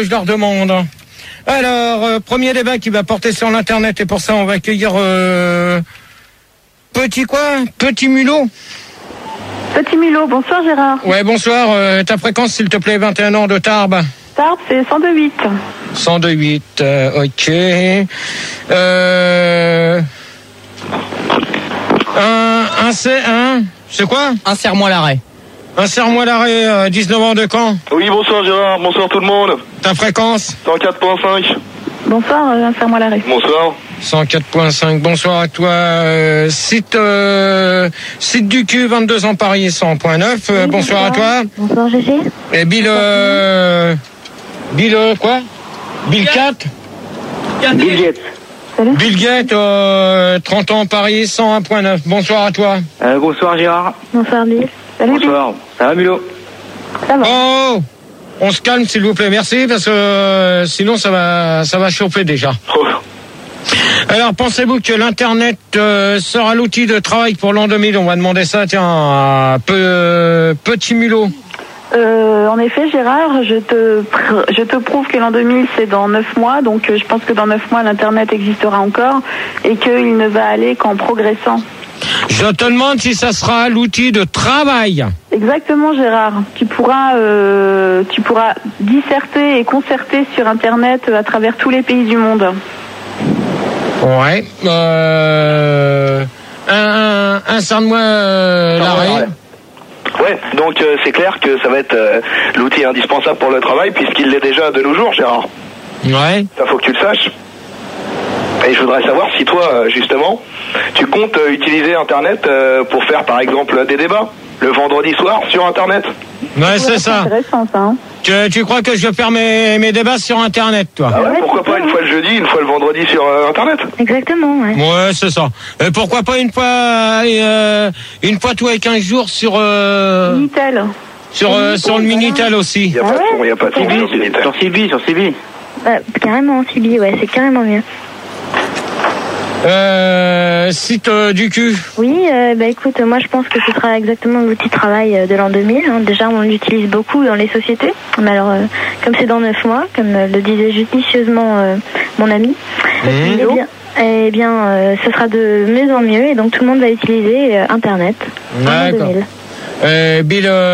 Je leur demande. Alors, premier débat qui va porter sur l'internet et pour ça on va accueillir Petit Mulot. Petit Mulot, bonsoir Gérard. Ouais, bonsoir. Ta fréquence s'il te plaît, 21 ans de Tarbes. Tarbes, c'est 102.8. 102.8, ok. C'est quoi? Insère-moi l'arrêt. Insère-moi l'arrêt, 19 ans de Caen. Oui, bonsoir Gérard, bonsoir tout le monde. Ta fréquence? 104.5. Bonsoir, insère-moi l'arrêt. Bonsoir. 104.5, bonsoir à toi. Site du cul, 22 ans Paris, 100.9. Oui, bonsoir à toi. Bonsoir Gégé. Et Bill quoi? Bill 4? Bill Gates. Salut. Bill Gates, 30 ans Paris, 101.9. Bonsoir à toi. Bonsoir Gérard. Bonsoir Bill. Salut Bill. Bonsoir. Ça va Mulot? Ça va. Oh, on se calme s'il vous plaît, merci, parce que sinon ça va chauffer déjà. Oh. Alors, pensez-vous que l'Internet sera l'outil de travail pour l'an 2000? On va demander ça, tiens, à Petit Mulot. En effet Gérard, je te prouve que l'an 2000 c'est dans 9 mois, donc je pense que dans 9 mois l'internet existera encore et qu'il ne va aller qu'en progressant. Je te demande si ça sera l'outil de travail. Exactement Gérard, tu pourras disserter et concerter sur internet à travers tous les pays du monde. Ouais. Insère-moi l'arrêt. Ouais, donc c'est clair que ça va être l'outil indispensable pour le travail puisqu'il l'est déjà de nos jours Gérard. Ouais. Ça faut que tu le saches. Et je voudrais savoir si toi, justement, tu comptes utiliser Internet pour faire par exemple des débats le vendredi soir sur Internet. Ouais, c'est ça. Intéressant ça. Hein. Tu crois que je vais faire mes débats sur Internet, toi? Ah ouais, pourquoi pas une fois le jeudi, une fois le vendredi sur Internet? Exactement, ouais. Ouais, c'est ça. Et pourquoi pas une fois tous les 15 jours sur Minitel. sur le Minitel aussi. Il n'y a pas de son, il n'y a pas de son sur Minitel. Sur CB. Carrément CB, ouais, c'est carrément mieux. Site du cul. Oui, écoute, moi je pense que ce sera exactement l'outil de travail de l'an 2000. Hein. Déjà, on l'utilise beaucoup dans les sociétés. Mais alors, comme c'est dans 9 mois, comme le disait judicieusement mon ami, eh bien, ce sera de mieux en mieux et donc tout le monde va utiliser Internet en l'an 2000.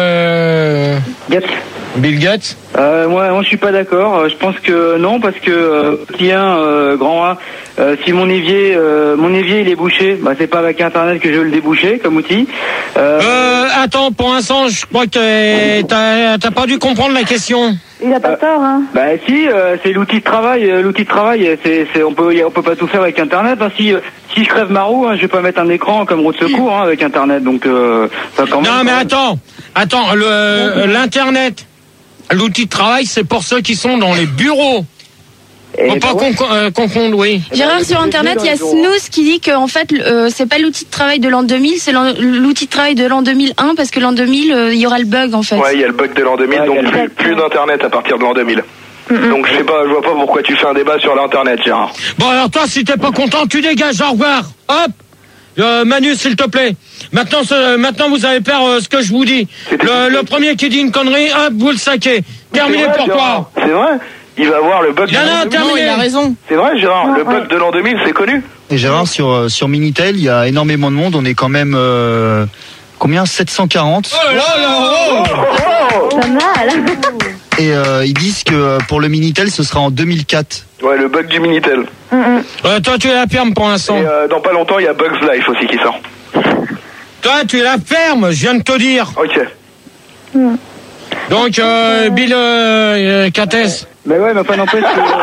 Bill Gates. Moi, je suis pas d'accord. Je pense que non, parce que petit 1, grand A, si mon évier il est bouché, c'est pas avec Internet que je vais le déboucher comme outil. Attends, pour l'instant, je crois que t'as pas dû comprendre la question. Il a pas tort, hein. Si, c'est l'outil de travail. L'outil de travail, on peut pas tout faire avec Internet. Hein. Si je crève ma roue, je vais pas mettre un écran comme roue de secours avec Internet. Donc ça quand même. Non, mais attends, l'Internet. L'outil de travail, c'est pour ceux qui sont dans les bureaux. Faut pas confondre, oui. Gérard, sur Internet, il y a Snooze qui dit que en fait, c'est pas l'outil de travail de l'an 2000, c'est l'outil de travail de l'an 2001, parce que l'an 2000, il y aura le bug, en fait. Ouais, il y a le bug de l'an 2000, donc plus d'Internet à partir de l'an 2000. Donc je vois pas pourquoi tu fais un débat sur l'Internet, Gérard. Bon, alors toi, si t'es pas content, tu dégages, au revoir. Hop, Manu, s'il te plaît. Maintenant, vous allez faire ce que je vous dis. Le premier qui dit une connerie, hop, vous le saquez. Terminé pour toi. C'est vrai. Il va avoir le bug de l'an 2000. Terminé. Il a raison. C'est vrai, Gérard. Le bug de l'an 2000, c'est connu. Et Gérard, sur Minitel, il y a énormément de monde. On est quand même combien? 740. Oh là là. Pas mal. Et ils disent que pour le Minitel, ce sera en 2004. Ouais, le bug du Minitel. Toi, tu es la ferme pour l'instant. Et dans pas longtemps, il y a Bugs Life aussi qui sort. Toi, tu es la ferme, je viens de te dire. Ok. Donc, Bill Cates. Mais ouais, mais pas n'empêche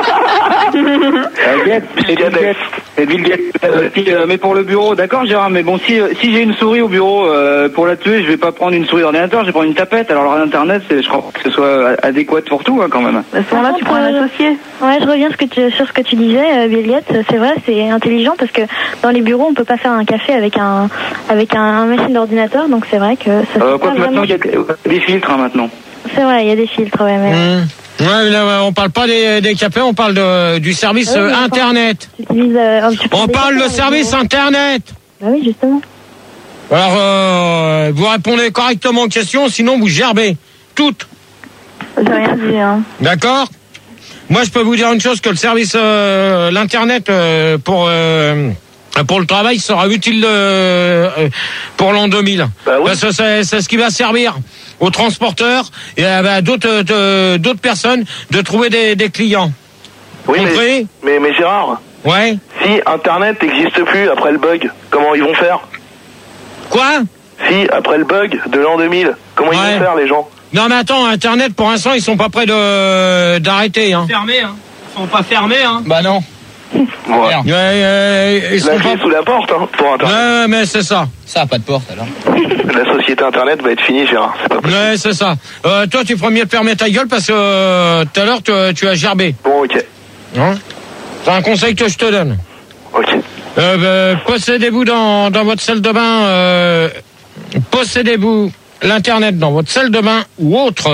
que... C'est Bill Gates. Mais pour le bureau, d'accord Gérard, mais bon, si j'ai une souris au bureau, pour la tuer, je vais pas prendre une souris d'ordinateur, je vais prendre une tapette. Alors l'internet, je crois que ce soit adéquat pour tout, quand même. À ce moment-là, tu prends un associé. Ouais, je reviens sur ce que tu disais, Bill Gates. C'est vrai, c'est intelligent parce que dans les bureaux, on peut pas faire un café avec un machine d'ordinateur, donc c'est vrai que ça. Quoique maintenant, il y a des filtres, maintenant. C'est vrai, il y a des filtres, ouais, mais. Ouais, là, on parle pas des cafés, on parle du service Internet. On parle de service Internet. Ah oui, justement. Alors, vous répondez correctement aux questions, sinon vous gerbez. Toutes. J'ai rien dit, hein. D'accord. Moi, je peux vous dire une chose, que le service, l'internet pour le travail sera utile pour l'an 2000. Bah oui. Parce que c'est ce qui va servir aux transporteurs et à d'autres personnes de trouver des clients. Oui, Compris ? mais Gérard, Ouais. si Internet n'existe plus après le bug, comment ils vont faire? Quoi ? Si, après le bug de l'an 2000, comment ils vont faire, les gens? Non, mais attends, Internet, pour l'instant, ils sont pas prêts d'arrêter, hein. Fermés, hein. Ils sont pas fermés, hein. Bah non. Ouais. Ils La sont clé pas... sous la porte, hein, pour Internet. Ouais, mais c'est ça. Ça a pas de porte alors. La société Internet va être finie, Gérard. C'est pas possible. Ouais, c'est ça. Toi, tu ferais mieux de fermer ta gueule parce que tout à l'heure, tu as gerbé. Bon, ok. Hein ? C'est un conseil que je te donne. Ok. Possédez-vous dans votre salle de bain, possédez-vous l'internet dans votre salle de bain ou autre.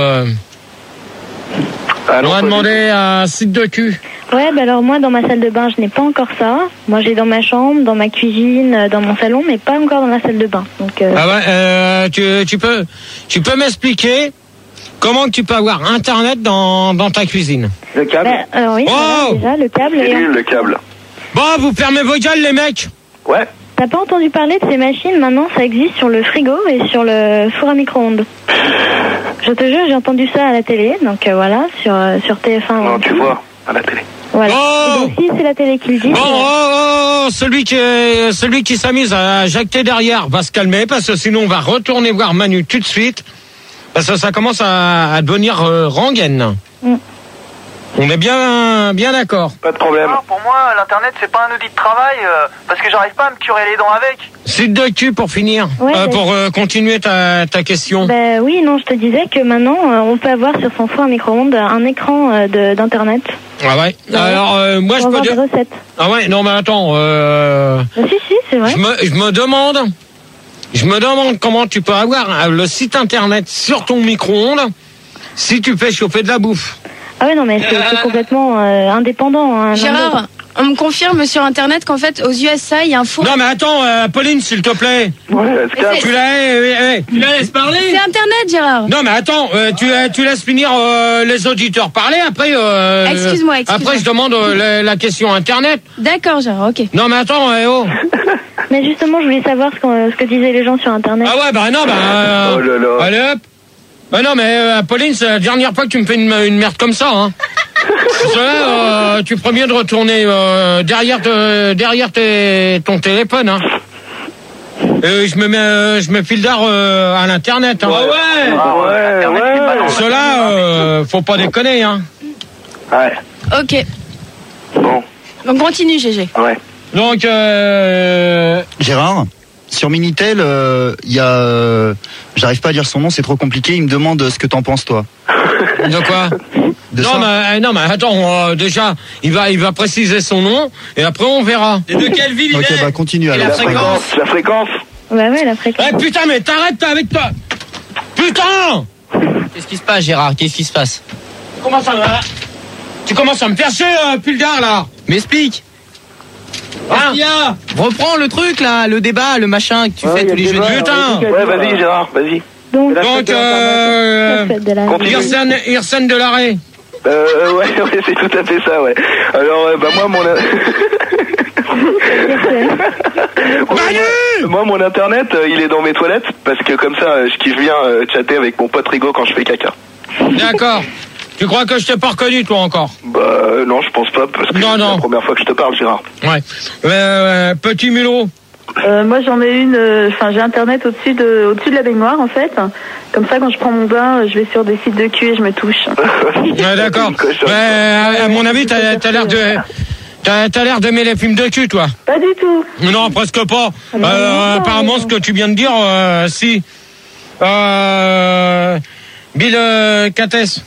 Ah, non, On va pas demander à un site de cul. Ouais, bah alors moi, dans ma salle de bain, je n'ai pas encore ça. Moi, j'ai dans ma chambre, dans ma cuisine, dans mon salon, mais pas encore dans la salle de bain. Donc, Ah ouais, tu peux m'expliquer comment tu peux avoir internet dans ta cuisine? Le câble. bah, alors oui, Oh voilà, déjà, le câble. C'est Et nul, le câble. Bon, vous fermez vos gueules, les mecs. Ouais. t'as pas entendu parler de ces machines? Maintenant, ça existe sur le frigo et sur le four à micro-ondes. Je te jure, j'ai entendu ça à la télé. Donc voilà, sur TF1. Non, tu vois, à la télé. Voilà. Oh Et donc, si c'est la télé qui le dit. Bon, celui qui s'amuse à jacter derrière va se calmer parce que sinon on va retourner voir Manu tout de suite parce que ça commence à devenir rengaine. Mm. On est bien d'accord. Pas de problème. Non, pour moi, l'internet, c'est pas un outil de travail parce que j'arrive pas à me curer les dents avec. Site de cul pour finir, Ouais, pour continuer ta question. Bah oui, non, je te disais que maintenant, on peut avoir sur son four à micro-ondes un écran d'internet. Ah ouais. Alors moi je Pour peux avoir dire. des recettes. Ah ouais, non mais attends. Bah, si, c'est vrai. Je me demande comment tu peux avoir le site internet sur ton micro-ondes si tu fais chauffer de la bouffe. Ah ouais, non, mais c'est complètement indépendant. Hein, Gérard, on me confirme sur internet qu'en fait aux USA il y a un four. Non mais attends, Pauline s'il te plaît. Ouais, elle se calme. Tu la Tu la laisses parler? C'est internet, Gérard. Non mais attends, tu laisses finir les auditeurs parler après. Excuse-moi. Après je demande la question internet. D'accord, Gérard. Ok. Non mais attends, oh. Mais justement, je voulais savoir ce que disaient les gens sur internet. Ah ouais bah non bah. Oh là là. Allez hop. Bah non mais Pauline, c'est la dernière fois que tu me fais une merde comme ça, hein. Parce que là, tu ferais mieux de retourner derrière ton téléphone, hein. Je me file d'art à l'internet, hein. Ouais. Cela, faut pas déconner, hein. Ouais. Ok. Bon. Donc continue, GG. Ouais. Donc, Gérard, sur Minitel, il y a... j'arrive pas à dire son nom, c'est trop compliqué. Il me demande ce que t'en penses, toi. de quoi? Non mais attends, déjà, il va préciser son nom et après on verra. Et de quelle ville il Ok, est? bah continue alors. la fréquence? La fréquence. Ouais, la fréquence. Eh putain, mais t'arrêtes avec toi. Putain! Qu'est-ce qui se passe, Gérard? Qu'est-ce qui se passe? Tu commences à me faire chier, Puldar, là. M'explique. Hein? Reprends le truc là, le débat, le machin que tu fais tous les jeudis. Putain. Ouais, vas-y, Gérard, vas-y. Donc, Continue. Irsen de l'arrêt. Ouais, c'est tout à fait ça, ouais. Alors, bah moi, moi, mon internet, il est dans mes toilettes, parce que comme ça, je kiffe bien chatter avec mon pote Rigo quand je fais caca. D'accord. Tu crois que je t'ai pas reconnu, toi, encore? Bah, non, je pense pas, parce que c'est la première fois que je te parle, Gérard. Ouais. Petit mulot. Moi j'en ai une, j'ai internet au-dessus de la baignoire en fait. Comme ça quand je prends mon bain, je vais sur des sites de cul et je me touche. Ouais, d'accord. À mon avis, t'as l'air d'aimer les films de cul, toi. Pas du tout. Non, presque pas. Apparemment, ce que tu viens de dire, si. Bill Cates.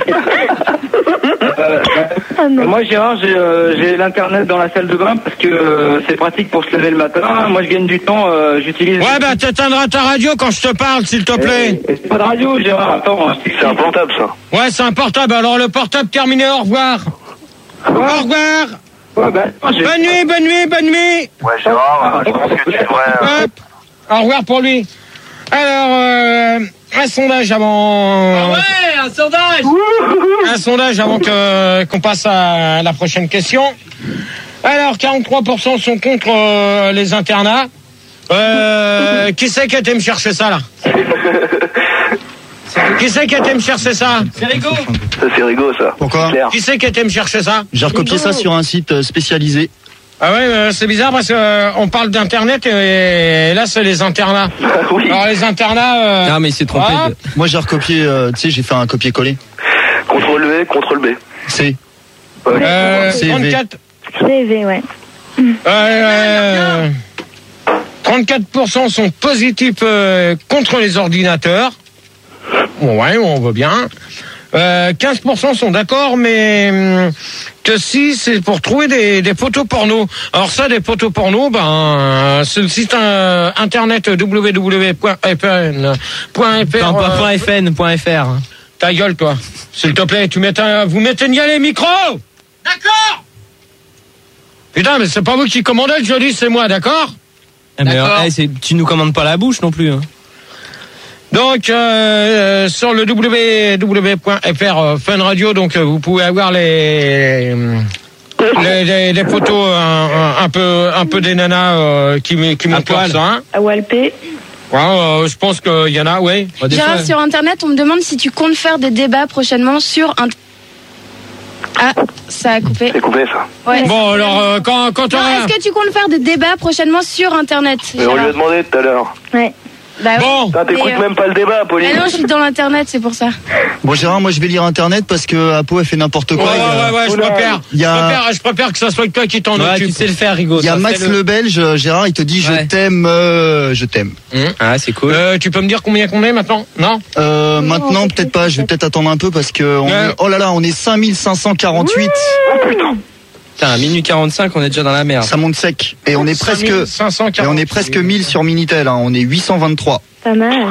Moi Gérard, j'ai l'internet dans la salle de bain parce que c'est pratique pour se lever le matin. Moi je gagne du temps, j'utilise... Ouais, bah t'éteindras ta radio quand je te parle, s'il te plaît. C'est pas de radio, Gérard, attends. C'est un portable, ça. Ouais, c'est un portable. Alors le portable terminé, au revoir. Au revoir. Ouais, bah, Bonne nuit. Ouais, Gérard, je pense que tu devrais... Hop. Au revoir pour lui. Alors, un sondage avant... Ouais, un sondage. Un sondage avant qu'on passe à la prochaine question. Alors, 43% sont contre les internats. Qui c'est qui a été me chercher ça, là? Qui c'est qui a été me chercher ça? C'est Rigaud. Ça, c'est Rigaud, ça. Pourquoi? Qui c'est qui a été me chercher ça? J'ai recopié ça sur un site spécialisé. Ah ouais, c'est bizarre parce que on parle d'internet et là c'est les internats. Oui. Alors les internats. Non mais il s'est trompé. Moi j'ai recopié, tu sais, j'ai fait un copier-coller. Contrôle V, contrôle B. C. Ouais. CV. 34. CV, ouais. 34% sont positifs contre les ordinateurs. Bon, ouais, on voit bien. 15% sont d'accord, mais que si c'est pour trouver des photos porno. Alors ça, des photos porno, c'est le site internet www.fn.fr. Ta gueule, toi. S'il te plaît, vous m'éteignez les micros. D'accord. Putain, mais c'est pas vous qui commandez le jeudi, c'est moi, d'accord? Tu nous commandes pas la bouche non plus. Hein. Donc sur le www.fr Fun Radio, donc vous pouvez avoir les photos un peu des nanas qui montent leur sein. À Walpé. Ouais, je pense qu'il y en a, oui. Gérard, sur Internet, on me demande si tu comptes faire des débats prochainement sur un... Ah, ça a coupé. C'est coupé, ça. Ouais. Bon, alors, quand on... Est-ce que tu comptes faire des débats prochainement sur Internet? Mais on lui a demandé tout à l'heure. Ouais. Bah oui. Bon. T'écoutes même pas le débat, Pauline. Mais non, je suis dans l'Internet, c'est pour ça. Bon Gérard, moi je vais lire Internet parce que Apo elle fait n'importe quoi. Ouais, je préfère que ça soit toi qui t'en occupe. Tu sais le faire, Rigaud. Il y a Max le Belge, Gérard, il te dit je t'aime. Ah, c'est cool. Tu peux me dire combien qu'on est maintenant? Non? Maintenant peut-être pas, je vais peut-être attendre un peu parce que oh là là, on est 5548. Oh putain. Putain, à minuit 45, on est déjà dans la merde. Ça monte sec et on est presque 1000 sur Minitel, hein. On est 823. Pas mal.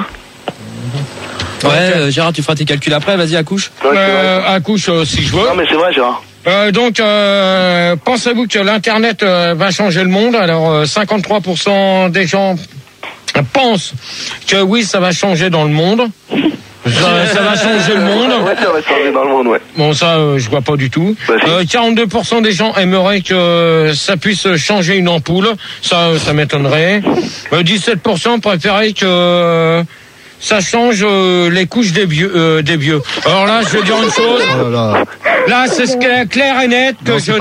Ouais, Gérard, tu feras tes calculs après, vas-y, accouche. Accouche si je veux. Non mais c'est vrai, Gérard. Donc, pensez-vous que l'Internet va changer le monde? Alors, 53% des gens pensent que oui, ça va changer dans le monde. Ça va changer le monde. Ouais, ça va changer dans le monde, ouais. Bon, ça, je vois pas du tout. 42% des gens aimeraient que ça puisse changer une ampoule. Ça m'étonnerait. 17% préféraient que ça change les couches des vieux. Alors là, je vais dire une chose. Là, c'est ce qui est clair et net que je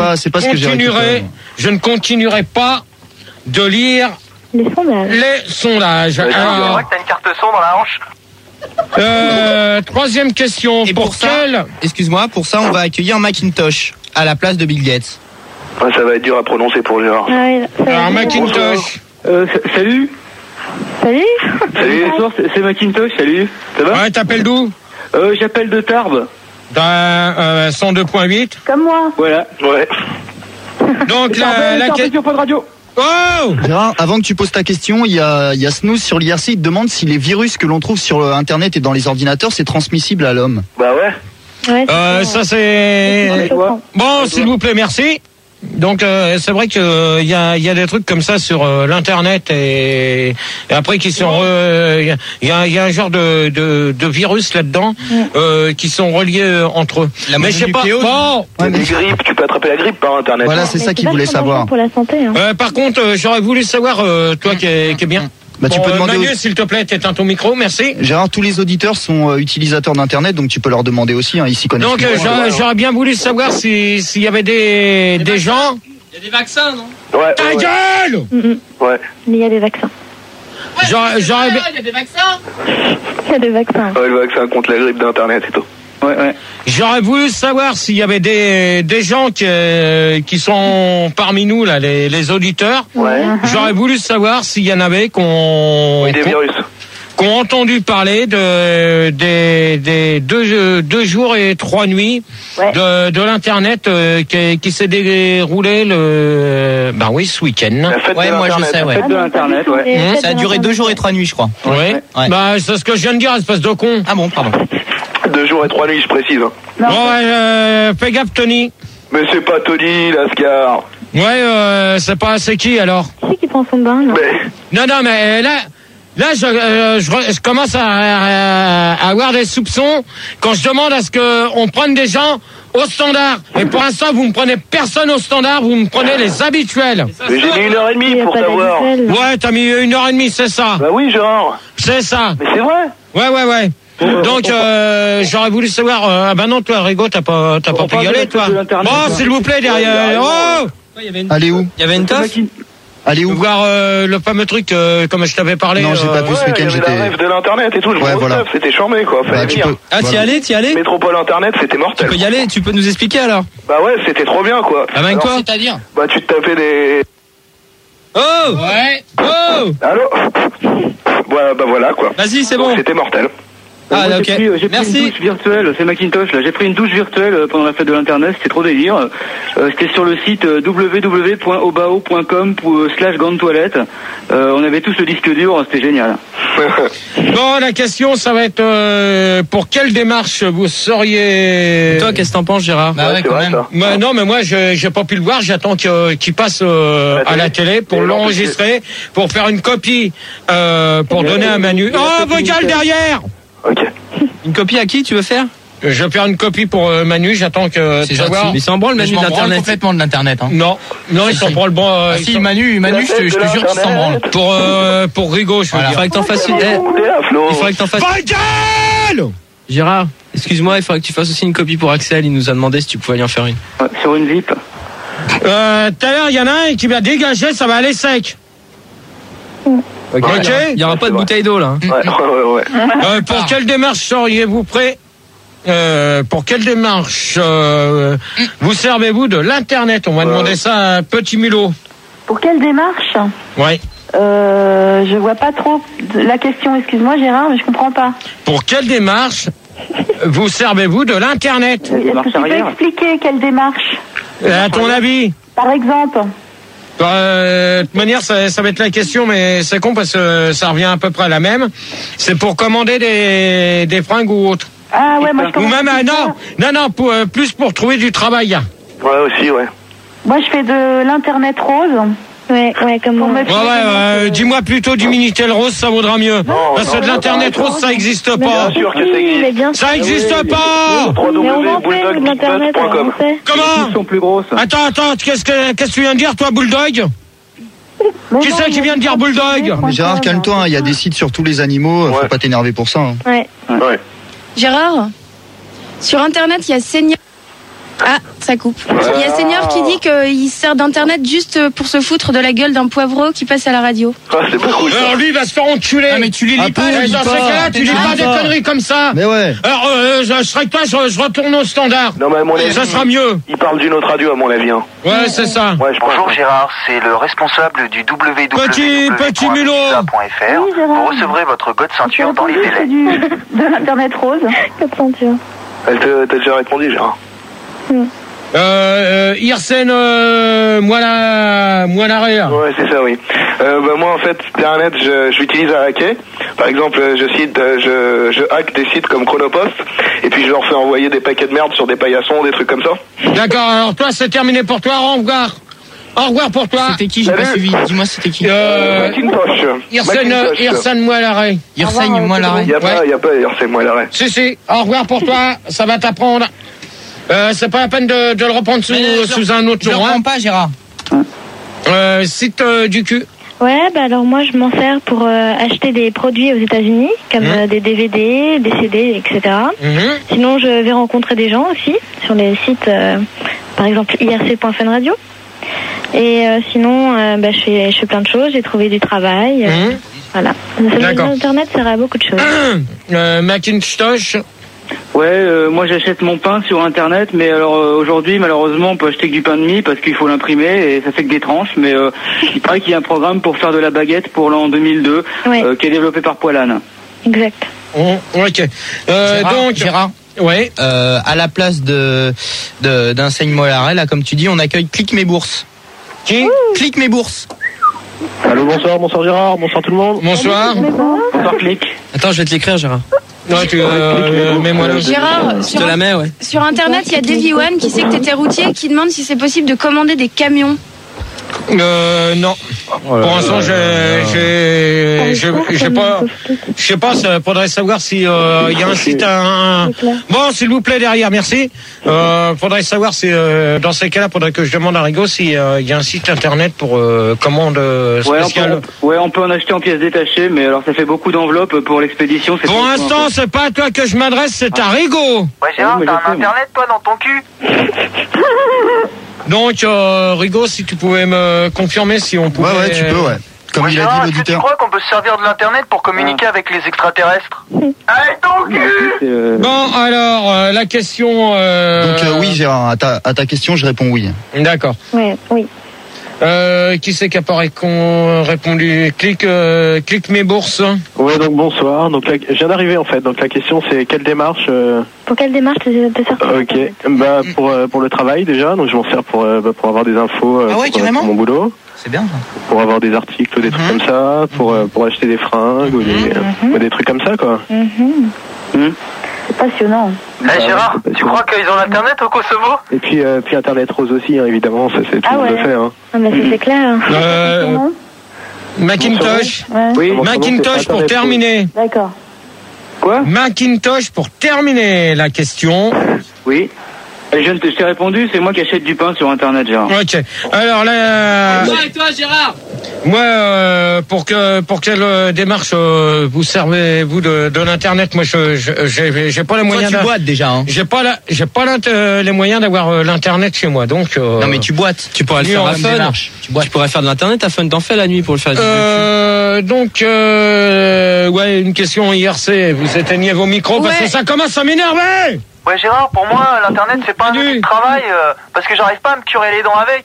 ne continuerai pas de lire les sondages. C'est vrai que t'as une carte son dans la hanche. Troisième question. Et pour ça, excuse-moi, pour ça, on va accueillir Macintosh à la place de Bill Gates. Ouais, ça va être dur à prononcer pour Gérard. Alors, Macintosh. Salut. Salut. Bonsoir, c'est Macintosh, salut. Ça va? Ouais, t'appelles d'où? J'appelle de Tarbes. 102.8. Comme moi. Voilà. Ouais. Donc, la question de radio. Oh! Gérard, avant que tu poses ta question, il y a Snooze sur l'IRC, il te demande si les virus que l'on trouve sur Internet et dans les ordinateurs, c'est transmissible à l'homme. Bah ouais. Ça c'est... Bon, s'il vous plaît, merci. Donc c'est vrai que il y a des trucs comme ça sur l'internet et après qui sont il y a un genre de virus là-dedans qui sont reliés entre eux. Mais je sais pas. Bon, des grippes, tu peux attraper la grippe par internet. Voilà, c'est ça qu'il voulait savoir. Pour la santé. Hein. Par contre, j'aurais voulu savoir toi qui est bien. Bah, tu peux demander Manu, s'il te plaît, t'éteins ton micro, merci. Gérard, tous les auditeurs sont utilisateurs d'internet, donc tu peux leur demander aussi, hein, ils s'y connaissent. Donc j'aurais bien voulu savoir s'il y avait des gens. Il y a des vaccins, non? Ouais. Ta gueule! Ouais. Il y a des vaccins. Il y a des vaccins. Il y a des vaccins. Ouais, le vaccin contre la grippe d'internet et tout. Ouais. J'aurais voulu savoir s'il y avait des gens qui sont parmi nous là, les auditeurs. Ouais. J'aurais voulu savoir s'il y en avait qui ont entendu parler des 2 jours et 3 nuits de l'internet qui s'est déroulé ce week-end. Ouais, moi je sais, ouais. Fête de l'internet, ouais. Ça a duré 2 jours et 3 nuits, je crois. Ouais. Bah c'est ce que je viens de dire, espèce de con. Ah bon, pardon. 2 jours et 3 nuits, je précise. Fais gaffe, Tony. Mais c'est pas Tony, Lascar. Ouais, c'est qui alors? Qui prend son bain, là? Non, mais là, Là, je commence à avoir des soupçons quand je demande à ce qu'on prenne des gens au standard. Et pour l'instant, vous me prenez personne au standard, vous me prenez les habituels. Mais j'ai mis 1h30 pour savoir. Ouais, t'as mis 1h30, c'est ça. Bah oui, Gérard. C'est ça. Mais c'est vrai. Ouais. Donc, j'aurais voulu savoir. Ah bah non, toi, Rigo, t'as pas pu y aller, toi. Bon, s'il vous plaît, derrière. Oh. Allez où? Il y avait une teuf. Allez où? Voir le fameux truc, comme je t'avais parlé. Non, j'ai pas pu ce week-end, il y avait la rêve de l'internet et tout. Je vois c'était charmé, quoi. Fallait venir. Ah, t'y allais? Métropole internet, c'était mortel. Tu peux y aller, tu peux nous expliquer alors? Bah ouais, c'était trop bien, quoi. Ah ben quoi? C'est-à-dire? Bah tu te tapais des... Oh! Ouais! Oh! Allô? Bah voilà, quoi. Vas-y, c'est Donc, bon. c'était mortel. Ah, Moi, ok. j'ai pris Merci. une douche virtuelle, c'est Macintosh là. J'ai pris une douche virtuelle pendant la fête de l'internet, c'était trop délire. C'était sur le site www.obao.com/gants de toilette. On avait tous le disque dur, c'était génial. Bon, la question, ça va être pour quelle démarche vous seriez... Toi, qu'est-ce que t'en penses, Gérard? Bah ouais, quand même. Non, mais moi, j'ai pas pu le voir. J'attends qu'il passe à la télé pour l'enregistrer, pour faire une copie, pour donner à Manu. Oh, regarde derrière! Ok. Une copie à qui tu veux faire? Je vais faire une copie pour Manu. J'attends que C'est gentil. Mais c'est en branle, Manu, d'internet. Complètement de l'internet. Hein. Non, il s'en prend le bon. Si Manu, je te jure qu'il s'en branle. Pour Rigo, je veux dire. Il faudrait que t'en fasses une. Il faudrait que t'en fasses. Gérard, excuse-moi, il faudrait que tu fasses aussi une copie pour Axel. Il nous a demandé si tu pouvais lui en faire une. Ouais, sur une zip. Tout à l'heure, il y en a un qui va dégager, ça va aller sec. Ok. Il n'y aura pas de bouteille d'eau là. Ouais. Pour quelle démarche seriez-vous prêt? Pour quelle démarche vous servez-vous de l'internet? On va demander ça à Petit Mulot. Pour quelle démarche? Ouais. Je vois pas trop la question, excuse-moi Gérard, mais je comprends pas. Pour quelle démarche vous servez-vous de l'internet? Est-ce que tu peux expliquer quelle démarche? À ton avis? Par exemple? De toute manière, ça va être la question, mais c'est con parce que ça revient à peu près à la même. C'est pour commander des fringues ou autres. Ah ouais, moi je ou même non, plus pour trouver du travail. Ouais, aussi, ouais. Moi je fais de l'internet rose. Ouais, comme moi. Dis-moi plutôt du Minitel rose, ça vaudra mieux. Parce que de l'internet rose, ça existe pas. Bien sûr que ça existe. Ça existe pas. www.bulldog.com. Comment? Ils sont plus grosses. Attends, qu'est-ce que tu viens de dire, toi, Bulldog? Qui c'est qui vient de dire Bulldog? Mais Gérard, calme-toi, il y a des sites sur tous les animaux, faut pas t'énerver pour ça. Ouais. Gérard, sur internet, il y a Senior. Ah, ça coupe. Il y a Senior qui dit qu'il sert d'internet juste pour se foutre de la gueule d'un poivreau qui passe à la radio. Ah, c'est pas cool. Alors lui, il va se faire enculer. Ah, mais tu les lis pas. Dans ces cas-là, tu lis pas des conneries comme ça. Mais ouais. Alors, je serais que toi, je retourne au standard. Non, mais à mon avis, ça sera mieux. Il parle d'une autre radio, à mon avis. Hein. Ouais, c'est ça. Ouais, Bonjour Gérard, c'est le responsable du www.mulot.fr. Vous recevrez votre code ceinture dans les délais. De l'internet rose. Code ceinture. Elle t'a déjà répondu, Gérard. Irsen Moilaret. Ouais, c'est ça, oui. Moi, en fait, Internet, je l'utilise à hacker. Par exemple, je hack des sites comme Chronopost, et puis je leur fais envoyer des paquets de merde sur des paillassons, des trucs comme ça. D'accord, alors toi, c'est terminé pour toi, au revoir. Au revoir pour toi. C'était qui? J'ai pas suivi. Dis-moi, c'était qui? Macintosh. Irsen Moilaret. Irsen Moilaret. Y a pas Irsen Moilaret. Si. Au revoir pour toi, ça va t'apprendre. C'est pas la peine de le reprendre sous un autre Je nom. ne reprends pas, Gérard. Site du cul. Ouais, alors moi je m'en sers pour acheter des produits aux États-Unis, comme des DVD, des CD, etc. Sinon, je vais rencontrer des gens aussi sur les sites, par exemple irc.fun radio. Et sinon, je fais plein de choses. J'ai trouvé du travail. Voilà. Internet sert à beaucoup de choses. Macintosh. Ouais, moi j'achète mon pain sur internet, mais alors aujourd'hui malheureusement on peut acheter que du pain de mie parce qu'il faut l'imprimer et ça fait que des tranches, mais il paraît qu'il y a un programme pour faire de la baguette pour l'an 2002 qui est développé par Poilane. Exact. Ok. Gérard. Ouais. À la place d'un Seigne Mollaret, là, comme tu dis, on accueille Clique mes bourses. Qui? Clique mes bourses. Allô, bonsoir Gérard, bonsoir tout le monde. Bonsoir. Bonsoir Clique. Attends, je vais te l'écrire, Gérard. Non, mets-moi là. Gérard, Je te la mets, ouais. sur internet, il y a Davy One qui sait que tu étais routier et qui demande si c'est possible de commander des camions. Non. Pour l'instant, je sais pas, ça faudrait savoir si il y a un site Bon, s'il vous plaît, derrière, merci. Faudrait savoir si dans ces cas-là, faudrait que je demande à Rigaud s'il y a un site internet pour commande spéciale. On peut en acheter en pièces détachées, mais alors ça fait beaucoup d'enveloppes pour l'expédition. Pour l'instant, c'est pas à toi que je m'adresse, c'est à Rigaud. Ouais, Gérard, t'as un internet, toi, dans ton cul? Donc, Rigaud, si tu pouvais me confirmer si on pouvait... Ouais, tu peux, ouais. Comme il a dit l'auditeur. Tu crois qu'on peut se servir de l'internet pour communiquer avec les extraterrestres? Allez, ton cul! Bon, alors, la question... Donc, oui, Gérard, à ta question, je réponds oui. D'accord. Oui. Qui c'est qui a pas répondu? Clique mes bourses. Ouais, donc bonsoir. Donc je viens d'arriver en fait. Donc la question c'est quelle démarche Pour quelle démarche tu te sers? Ok. Bah pour le travail déjà. Donc je m'en sers pour avoir des infos pour mon boulot. C'est bien. Pour avoir des articles, des trucs comme ça, pour acheter des fringues ou des trucs comme ça quoi. C'est passionnant. Gérard, tu crois qu'ils ont l'internet au Kosovo? Et puis internet rose aussi, hein, évidemment, ça c'est tout le monde le fait. Hein. Ah bah c'est clair. Macintosh. Oui. Macintosh pour terminer. D'accord. Quoi? Macintosh pour terminer la question. Oui. Je t'ai répondu, c'est moi qui achète du pain sur internet, Gérard. Ok. Alors là. Et toi, Gérard? Moi, pour quelle démarche vous servez-vous de l'internet? Moi, j'ai pas les moyens. Toi, tu boites déjà. Hein. J'ai pas les moyens d'avoir l'internet chez moi, donc. Non, mais tu boites. Tu pourrais le faire à Fun. Tu pourrais faire de l'internet à Fun. T'en fais la nuit pour le faire. Donc, ouais, une question IRC. Vous éteignez vos micros parce que ça commence à m'énerver. Ouais, Gérard, pour moi, l'internet c'est pas un outil de travail parce que j'arrive pas à me curer les dents avec.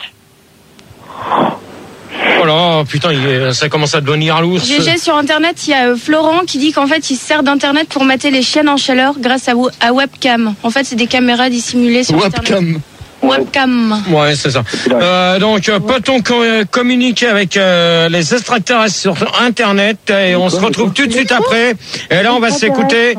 Oh là, putain, ça commence à devenir lourd. GG, sur internet, il y a Florent qui dit qu'en fait il se sert d'internet pour mater les chiennes en chaleur grâce à webcam. En fait, c'est des caméras dissimulées sur internet. Webcam. Ouais, c'est ça. Donc, peut-on communiquer avec les extraterrestres sur internet? Et on se retrouve tout de suite après. Et là, on va s'écouter.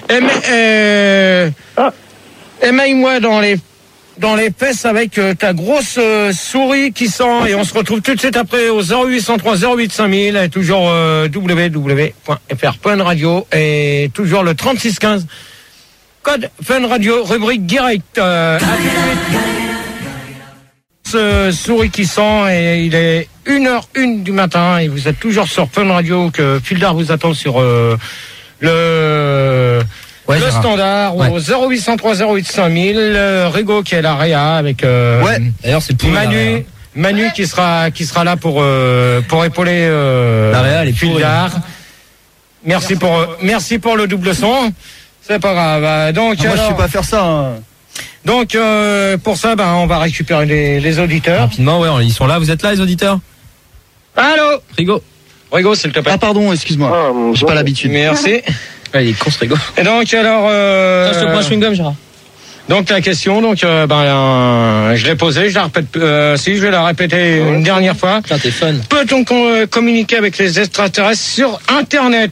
Émaille-moi dans les fesses avec ta grosse souris qui sent. Et on se retrouve tout de suite après au 0803 08 5000 et toujours www.fr.radio et toujours le 3615 code Fun Radio rubrique direct. Souris qui sent et il est 1h01 du matin et vous êtes toujours sur Fun Radio que Fildar vous attend sur le standard au 0803 08 5000. Rigaud qui est là avec d'ailleurs c'est pour Manu qui sera là pour épauler les Fildar. Merci pour le double son. C'est pas grave. Donc moi je sais pas faire ça. Hein. Donc pour ça on va récupérer les auditeurs. Rapidement, ouais, ils sont là, vous êtes là les auditeurs? Allô Rigaud, s'il te plaît. Ah pardon, excuse-moi. J'ai pas l'habitude. Merci. Il est con ce Rigaud. Et donc alors je te prends un chewing-gum, Gérard. Donc la question, je l'ai posée, je la répète. Si je vais la répéter une dernière fois. Putain, t'es fun. Peut-on communiquer avec les extraterrestres sur internet?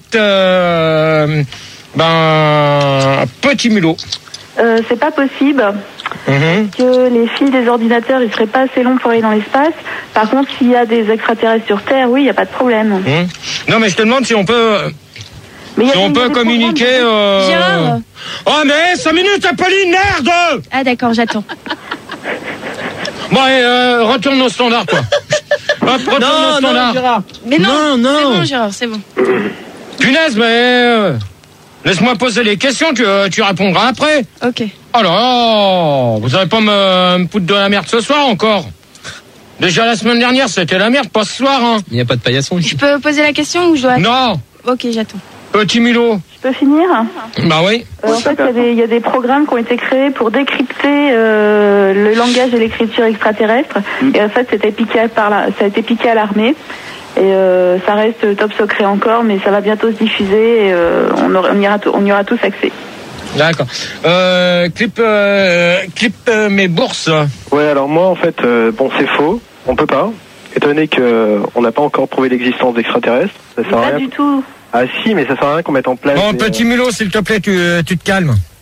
Petit mulot. C'est pas possible. Que les fils des ordinateurs, ils seraient pas assez longs pour aller dans l'espace. Par contre, s'il y a des extraterrestres sur Terre, oui, il y a pas de problème. Non, mais je te demande si on peut. Si on peut communiquer. Gérard. Oh mais 5 minutes, Apolline, merde. Ah d'accord, j'attends. Bon, retourne au standard, quoi. Hop, retourne au standard. Non, Gérard. Mais non. Non. C'est bon, Gérard, c'est bon. Punaise, mais laisse-moi poser les questions, tu répondras après. Ok. Oh là, vous allez pas me foutre de la merde ce soir encore. Déjà la semaine dernière, c'était la merde, pas ce soir, hein. Il n'y a pas de paillasson ici. Je peux poser la question ou je dois... Non. Ok, j'attends. Petit mulot. Je peux finir? Bah oui. En fait, il y a des programmes qui ont été créés pour décrypter le langage et l'écriture extraterrestre. Et en fait, ça a été piqué à l'armée. Et ça reste top secret encore, mais ça va bientôt se diffuser et on y aura tous accès. D'accord. Clip mes bourses. Ouais, alors moi en fait, c'est faux. On peut pas. Étant donné qu'on n'a pas encore prouvé l'existence d'extraterrestres, ça sert à rien. Pas du tout. Ah si, mais ça sert à rien qu'on mette en place. Bon, petit mulot, s'il te plaît, tu te calmes.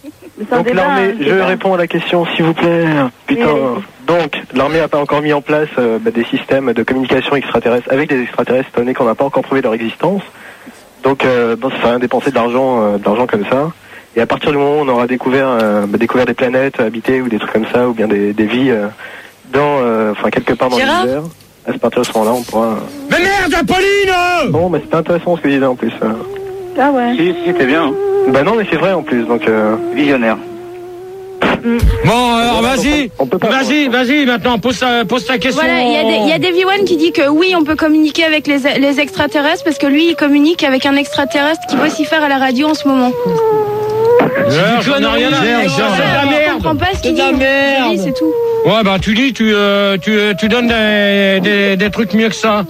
Donc l'armée, je réponds à la question s'il vous plaît. Putain. Donc l'armée n'a pas encore mis en place des systèmes de communication extraterrestre avec les extraterrestres, étant donné qu'on n'a pas encore prouvé leur existence. Donc ça sert à rien dépenser de l'argent comme ça. Et à partir du moment où on aura découvert des planètes habitées ou des trucs comme ça, ou bien des vies quelque part dans l'univers, à partir de ce moment-là, on pourra. Mais merde, Apolline! Non, mais c'était intéressant ce que je disais en plus. Ah ouais. Si, c'était bien. Hein. Bah non, mais c'est vrai en plus, donc. Visionnaire. Bon, alors vas-y, maintenant, pose ta question. Voilà, il y a Davy One qui dit que oui, on peut communiquer avec les extraterrestres parce que lui, il communique avec un extraterrestre qui vocifère à la radio en ce moment. J'en ai rien à dire, c'est de la merde. Je comprends pas ce qu'il dit. Oui, c'est tout. Ouais, bah tu dis, tu donnes des trucs mieux que ça.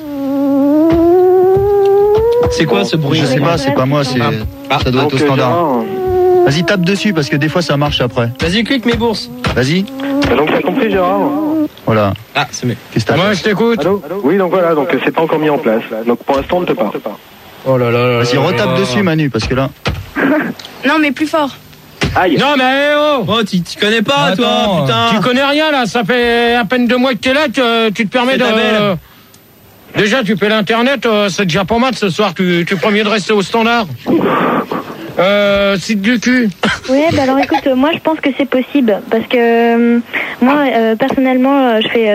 C'est quoi ce bruit? Je sais pas, c'est pas moi, ça doit être au standard. Vas-y, tape dessus parce que des fois ça marche après. Vas-y, clique mes bourses. Vas-y. Donc t'as compris, Gérard? Voilà. Ah, c'est mieux. Qu'est-ce que t'as fait? Moi, je t'écoute. Allô? Oui, donc voilà, donc c'est pas encore mis en place. Donc pour l'instant, on ne peut pas. Oh là là. Vas-y, retape dessus, Manu, parce que là. Non, mais plus fort. Aïe. Non, mais Oh, tu connais pas, toi, putain. Tu connais rien, là. Ça fait à peine 2 mois que t'es là, tu te permets de. Déjà, tu paies l'internet, c'est déjà pas mal ce soir. Tu es premier de rester au standard. Site du cul. Oui, bah alors écoute, moi je pense que c'est possible parce que moi personnellement je fais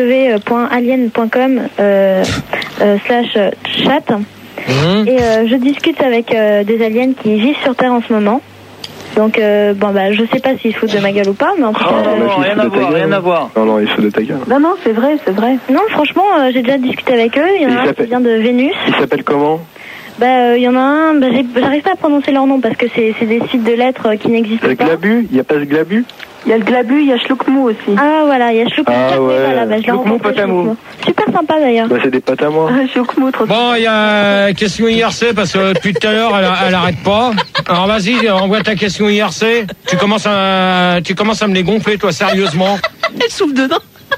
www.alien.com/chat et je discute avec des aliens qui vivent sur Terre en ce moment. Donc je sais pas s'ils se foutent de ma gueule ou pas, mais en tout cas rien à voir. Non, ils se foutent de ta gueule. Non, c'est vrai. Non, franchement, j'ai déjà discuté avec eux. Il y en a un qui vient de Vénus. Il s'appelle comment? Il y en a un, j'arrive pas à prononcer leur nom parce que c'est des sites de lettres qui n'existent pas. Le Glabu? Il n'y a pas ce Glabu? Il y a le Glabu, il y a Shloukmou aussi. Ah voilà, il y a Shloukmou. Ah ouais. Voilà, je l'ai rencontré. Super sympa d'ailleurs. Bah c'est des potes à moi. Shloukmou, trop. Bon, il y a question IRC parce que depuis tout à l'heure elle arrête pas. Alors vas-y, envoie ta question IRC. Tu commences à me les gonfler, toi, sérieusement. Elle souffle dedans.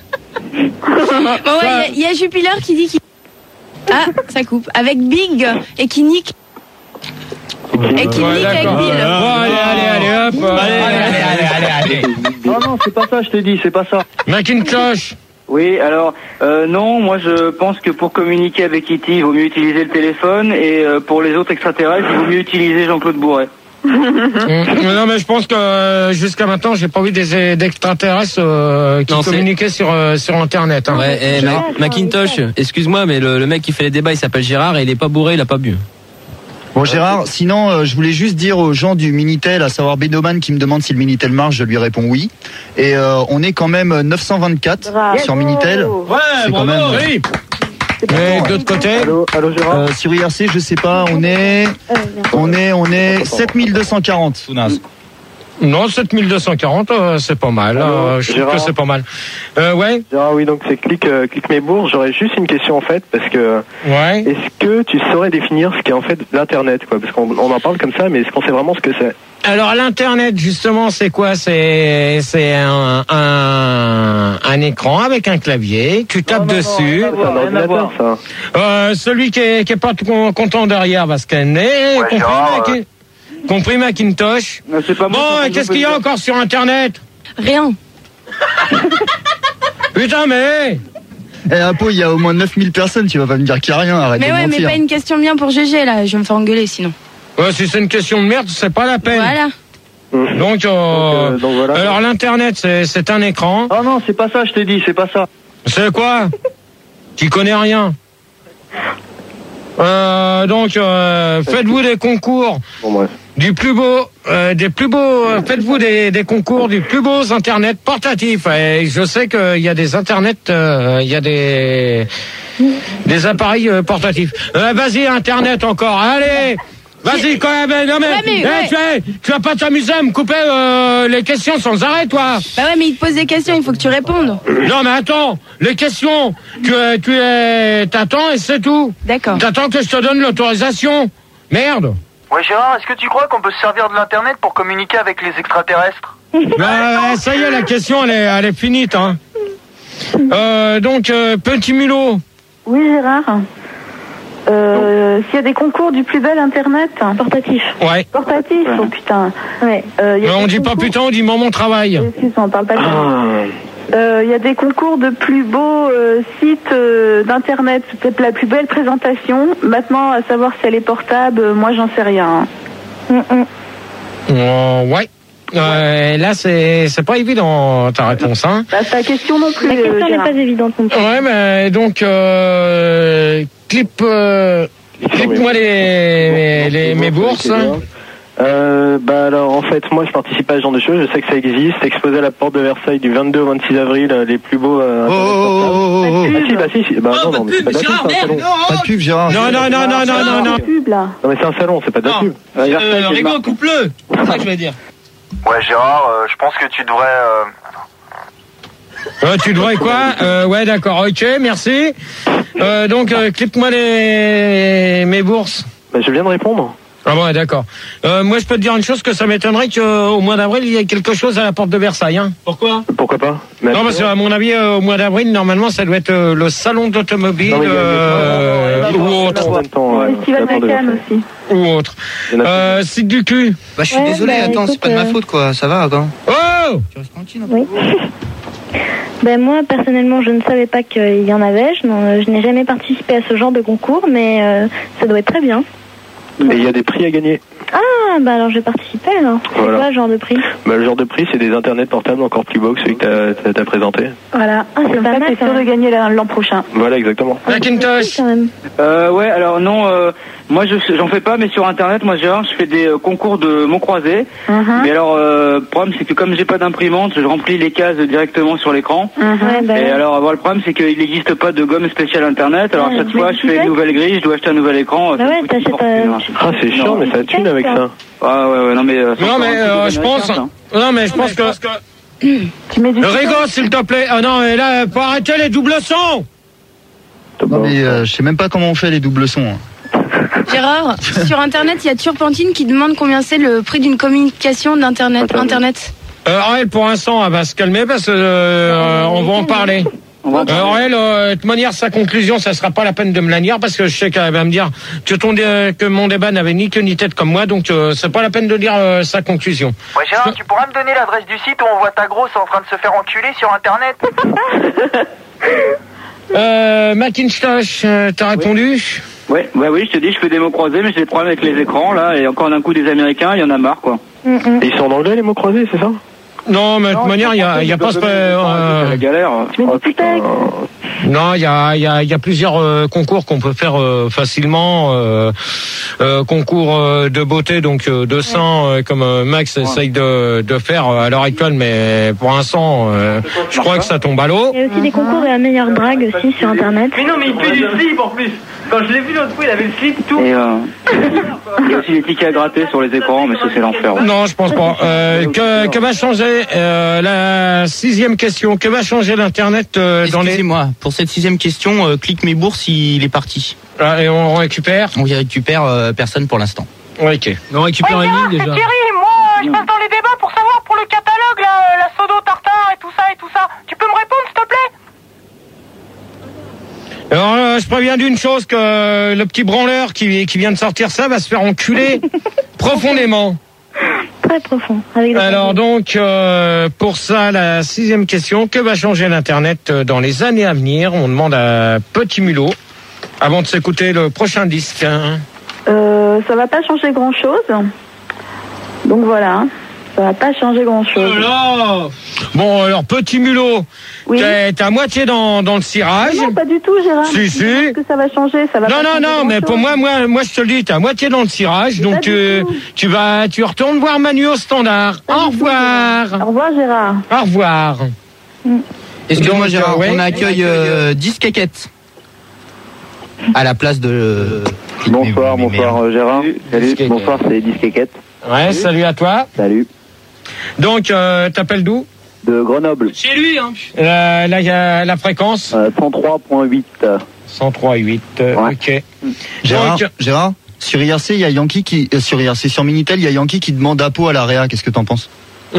Il y a Jupiler qui dit qu'il... Ah, ça coupe. Avec Big et qui nique. Et qui nique avec Bill. Allez, hop. Allez. Non, c'est pas ça, je te dis, c'est pas ça. Macintosh. Oui, alors, non, moi je pense que pour communiquer avec E.T., il vaut mieux utiliser le téléphone, et pour les autres extraterrestres, il vaut mieux utiliser Jean-Claude Bourret. Non, mais je pense que jusqu'à maintenant, j'ai pas vu d'extraterrestres qui communiquaient sur Internet. Hein. Ouais, Macintosh, excuse-moi, mais le mec qui fait les débats, il s'appelle Gérard et il est pas bourré, il a pas bu. Bon Gérard, sinon je voulais juste dire aux gens du Minitel, à savoir Bédoman qui me demande si le Minitel marche, je lui réponds oui. Et on est quand même 924 sur Minitel. Ouais, c'est quand même. Oui. Et de l'autre côté, allô Gérard. Sur IRC, je sais pas, on est 7240. Non, 7240, c'est pas mal. Je trouve que c'est pas mal. Ouais. Gérard, oui, donc c'est clique mes bourses. J'aurais juste une question en fait, parce que est-ce que tu saurais définir ce qu'est en fait l'internet, quoi? Parce qu'on en parle comme ça, mais est-ce qu'on sait vraiment ce que c'est? Alors l'internet, justement, c'est quoi? C'est un écran avec un clavier. Tu tapes dessus. C'est un ordinateur, ça. Celui qui est pas content derrière va scanner. Compris Macintosh. C'est pas bon, qu'est-ce qu'il y a encore sur Internet? Rien. Putain, mais... Apo, il y a au moins 9000 personnes, tu vas pas me dire qu'il y a rien, arrête de mentir. Mais pas une question bien pour GG, là, je vais me faire engueuler sinon. Ouais, si c'est une question de merde, c'est pas la peine. Voilà. Donc voilà. Alors l'internet, c'est un écran. Oh non, c'est pas ça, je t'ai dit, c'est pas ça. C'est quoi? Tu connais rien. Faites-vous des concours des plus beaux, faites-vous des concours du plus beaux internet portatifs. Et je sais qu'il y a des internets, il y a des appareils portatifs. Vas-y internet encore, allez. Vas-y quand même, non mais tu vas pas t'amuser à me couper les questions sans arrêt, toi. Bah ouais, mais il te pose des questions, il faut que tu répondes. Non mais attends, les questions, t'attends et c'est tout. D'accord. T'attends que je te donne l'autorisation. Merde. Ouais Gérard, est-ce que tu crois qu'on peut se servir de l'internet pour communiquer avec les extraterrestres? Ça y est, la question elle est finie, hein. Petit mulot. Oui Gérard. S'il y a des concours du plus bel internet portatif. Ouais. Portatif, oh putain. Ouais. On dit pas putain, on dit moment travail. On parle pas de il y a des concours de plus beaux sites d'internet, peut-être la plus belle présentation. Maintenant, à savoir si elle est portable, moi j'en sais rien. Ouais. Là, c'est pas évident ta réponse, hein. Bah, ta question non plus. La question n'est pas évidente non plus. Ouais, mais donc clip-moi mes bourses. Bah alors en fait moi je participe à ce genre de choses, je sais que ça existe, exposé à la porte de Versailles du 22 au 26 avril, les plus beaux Bah si, bah non, mais c'est pas de la pub, c'est un salon. Pas de pub, Gérard. Non. Non mais c'est un salon, c'est pas de la pub. Rigo, coupe-le. C'est ça que je vais dire. Ouais, Gérard, je pense que tu devrais... Tu devrais quoi ouais, d'accord, ok, merci. Donc, clip-moi mes bourses. Bah, je viens de répondre. Ah bon, d'accord. Moi, je peux te dire une chose, que ça m'étonnerait qu'au mois d'avril, il y ait quelque chose à la porte de Versailles. Hein. Pourquoi pas? Non, parce qu'à mon avis, au mois d'avril, normalement, ça doit être le salon d'automobile ou autre. Le festival de Cannes aussi. Ou autre. Site du cul. Bah, je suis désolé, attends, c'est pas de ma faute, quoi. Ça va, attends. Oh! Tu restes tranquille, oui. Ben moi, personnellement, je ne savais pas qu'il y en avait. Je n'ai jamais participé à ce genre de concours, mais ça doit être très bien. Et il y a des prix à gagner. Ah, bah alors je vais participer alors. C'est quoi le genre de prix? Bah, le genre de prix, c'est des internets portables encore plus beaux que celui que t'as présenté. Voilà. Ah, c'est pas mal, t'es sûr de gagner l'an prochain. Voilà, exactement. Macintosh. Ouais, alors non, moi j'en fais pas, mais sur internet, moi Gérard, je fais des concours de mots croisés. Mais alors, le problème c'est que comme j'ai pas d'imprimante, je remplis les cases directement sur l'écran. Et alors, le problème c'est qu'il n'existe pas de gomme spéciale internet. Alors chaque fois, je fais une nouvelle grille, je dois acheter un nouvel écran. Bah ouais, t'achètes Ah, c'est chiant, mais ça thune avec ça. Ouais, non mais. Je pense. Non, mais je pense que. Rigo, s'il te plaît. Ah non, et là, faut arrêter les doubles sons. Non, mais je sais même pas comment on fait les doubles sons. Gérard, sur internet, il y a Turpentine qui demande combien c'est le prix d'une communication d'internet. Aurel, pour l'instant, elle va se calmer parce que on va en parler. Aurel, de toute manière, sa conclusion, ça sera pas la peine de me la dire parce que je sais qu'elle va me dire que mon débat n'avait ni queue ni tête comme moi, donc c'est pas la peine de dire sa conclusion. Ouais, Gérard, tu pourras me donner l'adresse du site où on voit ta grosse en train de se faire enculer sur internet? Macintosh, t'as répondu? Ouais, oui, je te dis, je fais des mots croisés, mais j'ai des problèmes avec les écrans, là, et encore d'un coup des Américains, il y en a marre, quoi. Et ils sont en anglais, les mots croisés, c'est ça? Non, mais de toute manière, il y a pas la galère. Non, il y a plusieurs concours qu'on peut faire facilement. Concours de beauté, donc de seins, comme Max essaye de faire à l'heure actuelle, mais pour l'instant, je crois que ça tombe à l'eau. Il y a aussi des concours de la meilleure drague aussi sur internet. Mais non, mais il fait du slip en plus. Quand je l'ai vu l'autre fois, il avait le slip tout. Et il y a aussi des tickets à gratter sur les écrans, mais ça c'est l'enfer. Ouais. Non, je pense pas. Que va changer la 6e question? Que va changer l'internet dans les... Excusez-moi, pour cette 6e question, clique mes bourses, il est parti. Et on récupère? On y récupère personne pour l'instant. Ok. On récupère une ligne déjà. C'est Thierry, moi je passe dans les débats pour savoir pour le catalogue, la sodo tartare et tout ça. Tu peux me répondre s'il te plaît? Alors, je préviens d'une chose, que le petit branleur qui vient de sortir ça va se faire enculer profondément. Très profond. Alors donc, pour ça, la 6e question, que va changer l'Internet dans les années à venir? On demande à Petit Mulot, avant de s'écouter le prochain disque. Ça va pas changer grand-chose. Donc voilà. Ça va pas changer grand-chose. Oh là! Bon, alors, Petit Mulot, oui. t'es à moitié dans le cirage. Non, pas du tout, Gérard. Si. Est-ce que ça va changer? Ça va Non, mais pour moi, je te le dis, t'es à moitié dans le cirage, donc tu retournes voir Manu au standard. Au revoir. Au revoir, Gérard. Au revoir. Excuse-moi, Gérard, on accueille Disquequette à la place de... Bonsoir Gérard. Salut, bonsoir, c'est Disquequette. Ouais, salut à toi. Salut. Donc, t'appelles d'où? De Grenoble. Chez lui, hein. Là, il y a la fréquence 103.8. 103.8, ok. Gérard, sur IRC, il y a Yankee qui... sur IRC, sur Minitel, il y a Yankee qui demande Apo à la Réa. Qu'est-ce que t'en penses?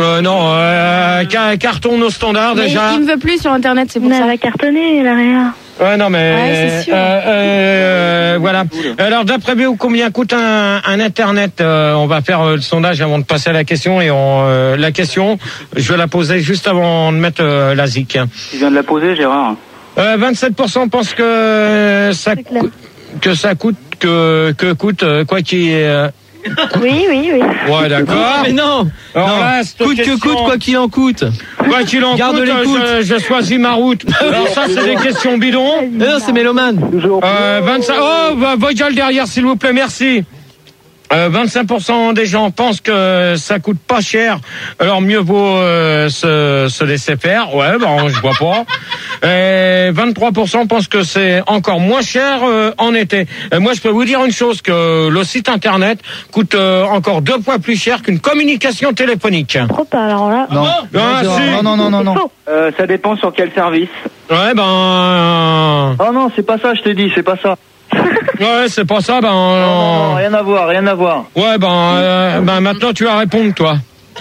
Non, carton au standard déjà. Il me veut plus sur internet, c'est pour ça. Elle va cartonner, la Réa. Ouais, non, mais Ouais, c'est sûr. voilà. Alors, d'après vous, combien coûte un Internet? On va faire le sondage avant de passer à la question. Et la question, je vais la poser juste avant de mettre la ZIC. Tu viens de la poser, Gérard. 27% pensent que ça coûte quoi qu'il Oui. Ouais, d'accord. Mais non. Alors là, cette Coûte que question- coûte, quoi qu'il en coûte. Quoi qu'il en Garde coûte, l'écoute. je choisis ma route. Alors ça, c'est des questions bidons. Non, c'est mélomane. 25. Oh, votre gueule derrière, s'il vous plaît, merci. 25% des gens pensent que ça coûte pas cher, alors mieux vaut se laisser faire. Ouais, ben je vois pas. Et 23% pensent que c'est encore moins cher en été. Et moi, je peux vous dire une chose, que le site internet coûte encore 2 fois plus cher qu'une communication téléphonique. Trop pas, alors là. Non. Ah, si. Non. Ça dépend sur quel service. Ouais, ben... Oh non, c'est pas ça, je te dis, c'est pas ça. Ouais, c'est pas ça, ben... Non, rien à voir. Ouais, ben maintenant tu vas répondre, toi.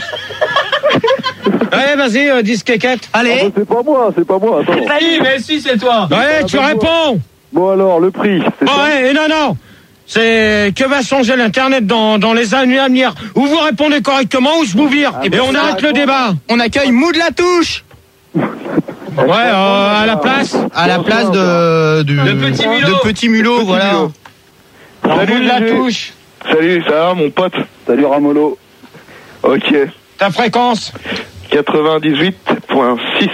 Allez, vas-y, 10 quéquettes. Allez. C'est pas moi, attends. Mais si, c'est toi. Ouais, tu réponds. Bon alors, le prix. Ouais, et non. C'est que va changer l'Internet dans les années à venir. Ou vous répondez correctement ou je vous vire. Et on arrête le débat. On accueille Moud la touche. Ouais, à la place. À la place de Petit Mulot, voilà. Salut la touche. Salut, ça va mon pote? Salut Ramolo. Ok. Ta fréquence? 98.6.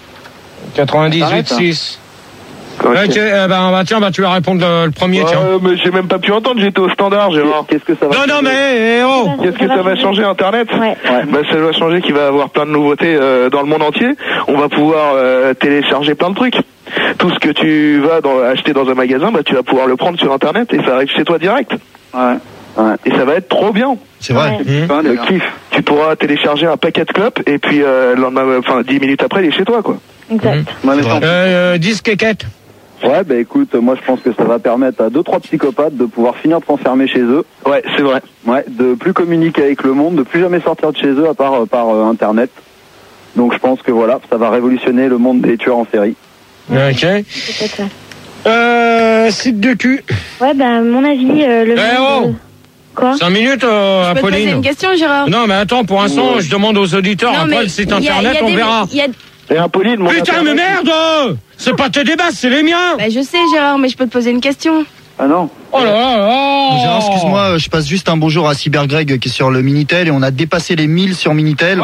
98.6. Ok. Tiens, tu vas répondre le premier, tiens. Mais j'ai même pas pu entendre, j'étais au standard, Gérard. Qu'est-ce que ça va Non, mais, Qu'est-ce que ça va changer Internet? Ouais. Bah, ça va changer qu'il va y avoir plein de nouveautés dans le monde entier. On va pouvoir télécharger plein de trucs. Tout ce que tu vas acheter dans un magasin, bah tu vas pouvoir le prendre sur Internet et ça arrive chez toi direct. Ouais. Et ça va être trop bien. C'est vrai. Le kiff. Tu pourras télécharger un paquet de clopes et puis 10 minutes après, il est chez toi, quoi. Exact. 10 quéquettes. Ouais, bah écoute, moi je pense que ça va permettre à 2-3 psychopathes de pouvoir finir de s'enfermer chez eux. Ouais, c'est vrai. Ouais, de plus communiquer avec le monde, de plus jamais sortir de chez eux à part par Internet. Donc je pense que voilà, ça va révolutionner le monde des tueurs en série. Ok. Peut-être ça. Site de cul. Ouais, à mon avis, le monde... Quoi? 5 minutes, Je peux te poser Apolline. une question, Gérard? Non, mais attends, pour l'instant, je demande aux auditeurs, Non, après mais le site il y a internet, on des- verra. il y a- Et Apolline, mon Putain, mais Internet- merde! C'est pas tes débats, c'est les miens! Bah, je sais, Gérard, mais je peux te poser une question. Ah non. Oh là là! Gérard, excuse-moi, je passe juste un bonjour à Cybergreg qui est sur le Minitel et on a dépassé les 1000 sur Minitel.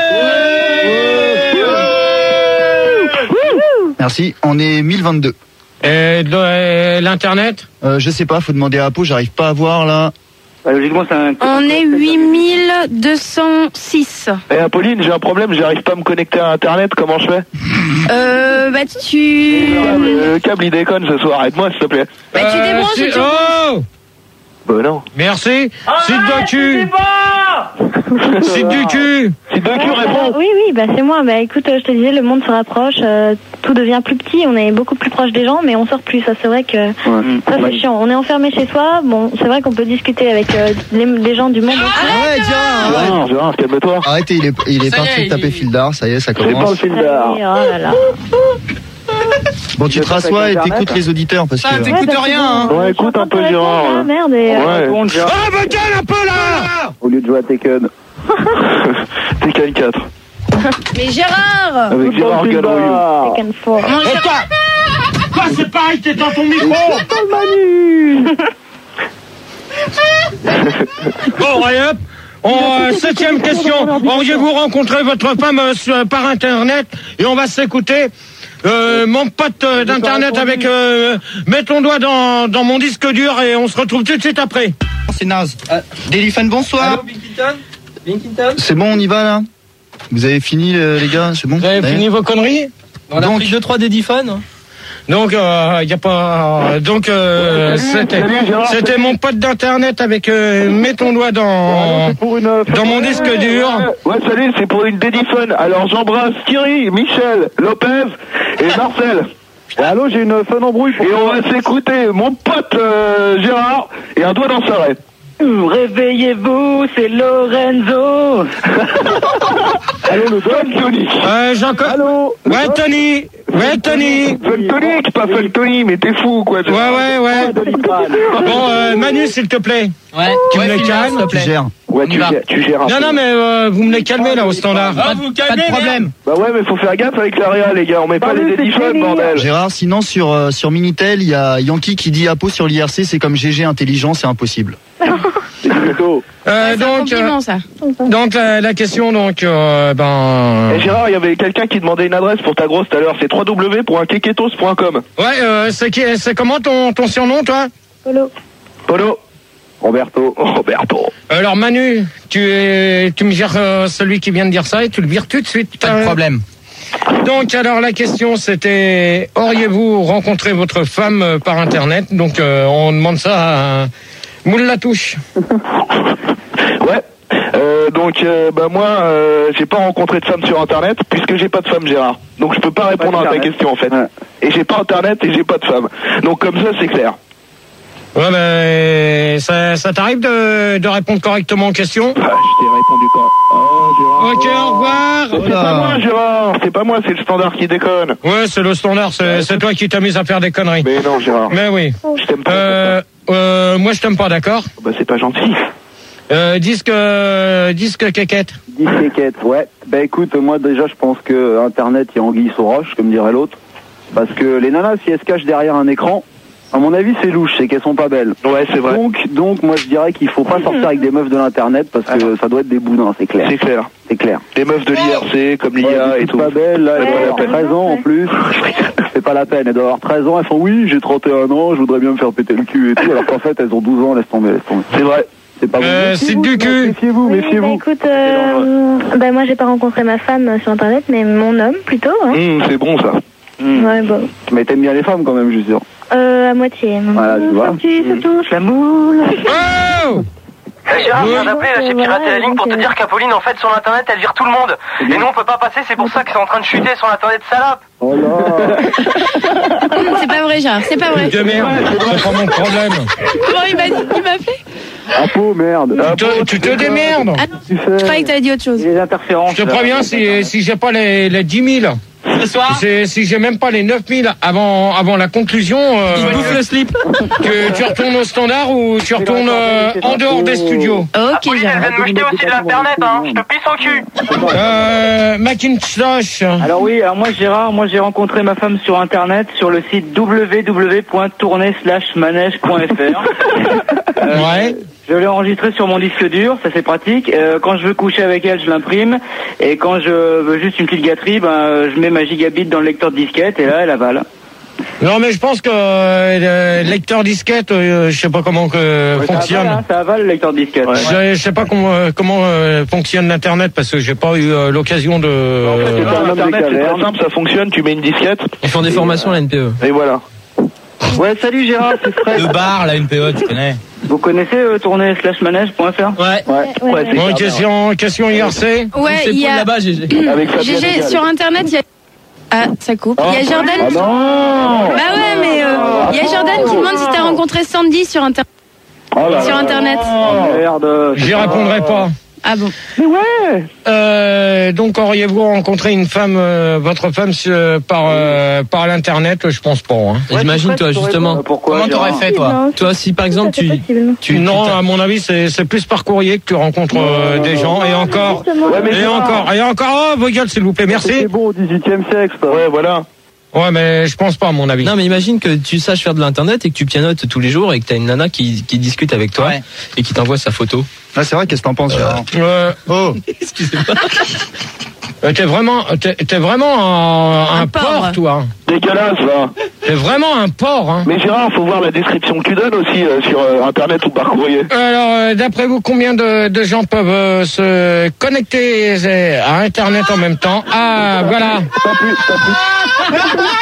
Merci, on est 1022. Et l'internet? Je sais pas, faut demander à Apo, j'arrive pas à voir là. Bah, logiquement, c'est un... On est 8206. Et Apolline, j'ai un problème, j'arrive pas à me connecter à Internet, comment je fais? Le câble il déconne ce soir, aide-moi s'il te plaît. Bah, tu débranches et tu... Oh! Bah non. Merci. Site de cul. Site du cul. Site de cul, réponds. Oui, c'est moi. Bah écoute, je te disais, le monde se rapproche, tout devient plus petit, on est beaucoup plus proche des gens, mais on sort plus. Ça, c'est vrai que ça, c'est chiant. On est enfermé chez soi. Bon, c'est vrai qu'on peut discuter avec les gens du monde. Ouais, Gérard, calme-toi. Arrêtez, il est parti de taper Fildar, ça y est, ça C'est pas le commence. fil d'art. Oh là là. Bon, tu te rassois et t'écoutes les auditeurs parce que. T'écoutes rien, hein. Ouais, écoute un peu Gérard. Ah merde. Et, Ouais. Ah, bah gueule un peu là! Au lieu de jouer à Tekken. Tekken 4. Mais Gérard! Avec Gérard Galrouillou. Tekken 4. Et toi, c'est pareil, t'es dans ton micro! Bon, allez hop! 7e question. Auriez-vous rencontré votre femme par Internet? Et on va s'écouter. Mon pote d'Internet avec... mets ton doigt dans mon disque dur et on se retrouve tout de suite après. C'est naze. Déliphone, bonsoir. Binkington. C'est bon, on y va là? Vous avez fini les gars, c'est bon? Vous avez fini vos conneries? On a pris 2-3 dédiphones. Donc, y a pas. Donc, c'était mon pote d'internet avec. Mets ton doigt dans mon disque dur. Ouais, salut, c'est pour une dédiphone. Alors j'embrasse Thierry, Michel, Lopez et Marcel. Allô, j'ai une fun embrouille pour Et on va s'écouter mon pote Gérard et un doigt dans sa raie. Réveillez-vous, c'est Lorenzo. Allô, le Don Tony. Allô. Ouais, Tony. Ouais, Tony. Tonic, pas Fun Tony, mais t'es fou, quoi. Ouais. Bon, Manu, s'il te plaît. Ouais. Tu me les calmes. Tu gères. Ouais, tu gères un peu. Non, mais vous me les calmez, là, au standard. Vous calmez, pas de problème. Bah ouais, mais faut faire gaffe avec la réa, les gars. On met pas les éditions, bordel. Gérard, sinon sur Minitel, il y a Yankee qui dit Apo sur l'IRC, c'est comme GG intelligent, c'est impossible. Donc la question Et Gérard, il y avait quelqu'un qui demandait une adresse pour ta grosse tout à l'heure, c'est www.keketos.com. Ouais, c'est comment ton surnom, toi? Polo. Roberto. Alors Manu, tu me gères celui qui vient de dire ça et tu le vires tout de suite. Pas de problème. Donc alors la question c'était, auriez-vous rencontré votre femme par internet? Donc on demande ça à Moule la touche. Ouais. Moi, j'ai pas rencontré de femme sur internet puisque j'ai pas de femme, Gérard. Donc je peux pas répondre à ta question en fait. Ouais. Et j'ai pas internet et j'ai pas de femme. Donc comme ça c'est clair. Ouais, mais ça t'arrive de répondre correctement aux questions? Je t'ai répondu pas. Gérard. Ok, au revoir. C'est pas moi, Gérard. C'est pas moi, c'est le standard qui déconne. Ouais, c'est le standard. C'est toi qui t'amuses à faire des conneries. Mais non, Gérard. Mais oui. Je t'aime pas. Moi, je t'aime pas, d'accord? Bah, c'est pas gentil. Disque quéquette. Disque quéquette, ouais. Bah écoute, moi déjà, je pense que Internet, il y a anguille sous roche, comme dirait l'autre. Parce que les nanas, si elles se cachent derrière un écran, à mon avis, c'est louche, c'est qu'elles sont pas belles. Ouais, c'est vrai. Donc, moi, je dirais qu'il faut pas sortir avec des meufs de l'internet parce que ça doit être des boudins, c'est clair. C'est clair. Les meufs de l'IRC, comme l'IA et tout. Pas belles, là, elles doivent avoir 13 ans en plus. C'est pas la peine, elles doivent avoir 13 ans, elles font oui, j'ai 31 ans, je voudrais bien me faire péter le cul et tout, alors qu'en fait, elles ont 12 ans, laisse tomber. C'est vrai. C'est pas bon. C'est du cul. Méfiez-vous. Écoute, moi, j'ai pas rencontré ma femme sur internet, mais mon homme plutôt. Hein. C'est bon ça. Ouais, bon. Mais t'aimes bien les femmes quand même, je suis sûr. À moitié. Voilà, tu vois. Se touche la moule. Oh! Gérard, je viens d'appeler, là, j'ai piraté la ligne pour te dire qu'Apolline, en fait, sur l'internet, elle vire tout le monde. Et nous, on peut pas passer, c'est pour ça que c'est en train de chuter sur l'internet, salope. Oh là. C'est pas vrai, Gérard, c'est pas vrai. De merde, c'est pas mon problème. Comment il m'a appelé? Apo, merde. Tu te démerdes. Je croyais que t'avais dit autre chose. Les interférences. Je te préviens, si j'ai pas les 10 000, si j'ai même pas les 9 000 avant la conclusion, Il bouffe le slip. tu retournes au standard ou tu retournes en dehors des studios. Ok, Elle vient de me jeter aussi de l'internet, hein. Je te pisse au cul. Macintosh. Alors oui, Gérard, j'ai rencontré ma femme sur internet sur le site www.tourner/manège.fr. Ouais. Je l'ai enregistré sur mon disque dur, ça c'est pratique. Quand je veux coucher avec elle, je l'imprime. Et quand je veux juste une petite gâterie, je mets ma gigabit dans le lecteur de disquette et là, elle avale. Non, mais je pense que le lecteur disquette, je sais pas comment fonctionne. Ça avale le lecteur disquette. Ouais. Je sais pas comment fonctionne l'internet parce que j'ai pas eu l'occasion de. En fait, Internet, c'est très simple, ça fonctionne. Tu mets une disquette. Ils font des formations à la NPE. Et voilà. Ouais, salut Gérard, c'est Fred. Le bar, la NPE, tu connais. Vous connaissez tourner/manège.fr? Ouais. Question IRC. Ouais, il y a. Là-bas, GG. GG, sur internet, il y a. Ah, ça coupe. Il y a Jordan. Ah non. Bah ouais, mais il y a Jordan qui demande si t'as rencontré Sandy sur internet. Sur internet. Merde. J'y répondrai pas. Ah bon. Mais ouais. Donc auriez-vous rencontré une femme, votre femme par l'internet? Je pense pas. Hein. J'imagine toi justement. Comment t'aurais fait toi? Toi si par exemple non, à mon avis c'est plus par courrier que tu rencontres des gens et encore. Oh vos gueules s'il vous plaît, merci. C'est bon au 18e siècle. Ouais, voilà. Ouais, mais je pense pas, à mon avis. Non, mais imagine que tu saches faire de l'internet et que tu pianotes tous les jours et que t'as une nana qui discute avec toi et qui t'envoie sa photo. Ah, c'est vrai, qu'est-ce que t'en penses, Gérard? Oh. Excusez-moi. T'es vraiment un porc, toi. Dégueulasse, là. T'es vraiment un porc, hein. Mais Gérard, faut voir la description que tu donnes aussi sur internet ou par courrier. Alors, d'après vous, combien de gens peuvent se connecter à internet en même temps? Ah, voilà. Pas plus.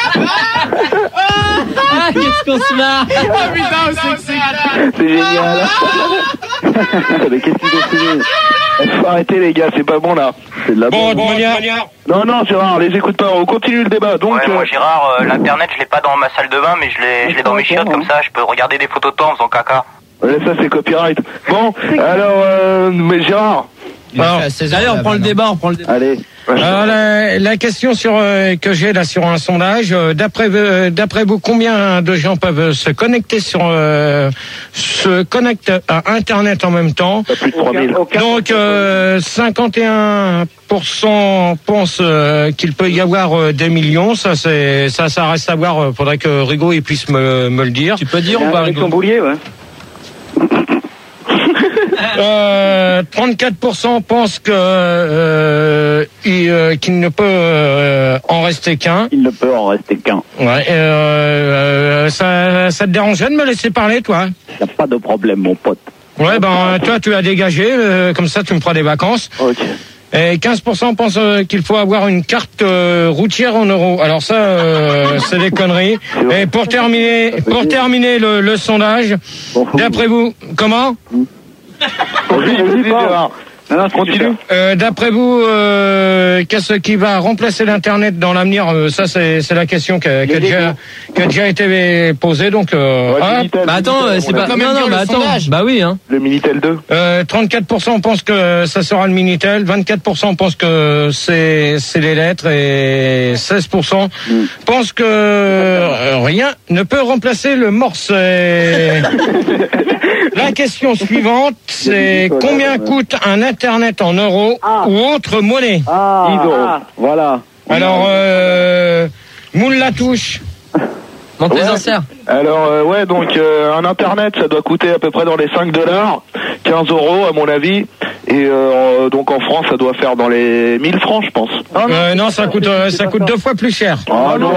Ah, qu'est-ce qu'on se marre. Ah putain, c'est génial. Mais qu'est-ce qu'il faut finir? Faut arrêter les gars, c'est pas bon là. C'est de la bon, de manière. Non, Gérard, les écoute pas, on continue le débat. Donc, moi Gérard, l'internet je l'ai pas dans ma salle de bain, mais je l'ai dans mes chiottes comme ça, je peux regarder des photos de toi en faisant caca. Ça c'est copyright. Bon, alors, mais Gérard. Allez, on prend le débat, Allez. Alors, la question que j'ai là sur un sondage, d'après vous, combien de gens peuvent se connecter se connectent à Internet en même temps? Plus de 3000. Donc 51% pensent qu'il peut y avoir des millions. Ça reste à voir. Faudrait que Rigaud il puisse me le dire. Tu peux dire ou pas, Avec Rigaud? son boulier, ouais. 34% pensent qu'il ne peut en rester qu'un. Il ne peut en rester qu'un. Ouais. Ça te dérangeait de me laisser parler, toi? Y a pas de problème, mon pote. Ouais, toi, tu as dégagé. Comme ça, tu me feras des vacances. Ok. Et 15% pensent qu'il faut avoir une carte routière en euros. Alors ça, c'est des conneries. Et pour terminer le sondage, d'après vous, comment? Non, continue. D'après vous, qu'est-ce qui va remplacer l'Internet dans l'avenir? Ça, c'est la question qui a déjà été posée. Donc, attends, c'est pas. Non, mais attends. Bah oui, hein. Le Minitel 2. 34% pensent que ça sera le Minitel, 24% pensent que c'est les lettres et 16% pensent que rien ne peut remplacer le Morse. La question suivante, c'est combien coûte un Internet en euros ou autre monnaie? Voilà. Alors, Moule la touche. Monte les enserts. Alors, donc un Internet, ça doit coûter à peu près dans les $5, 15 € à mon avis. Et donc en France, ça doit faire dans les 1000 francs, je pense. Non, ça coûte 2 fois plus cher. Non.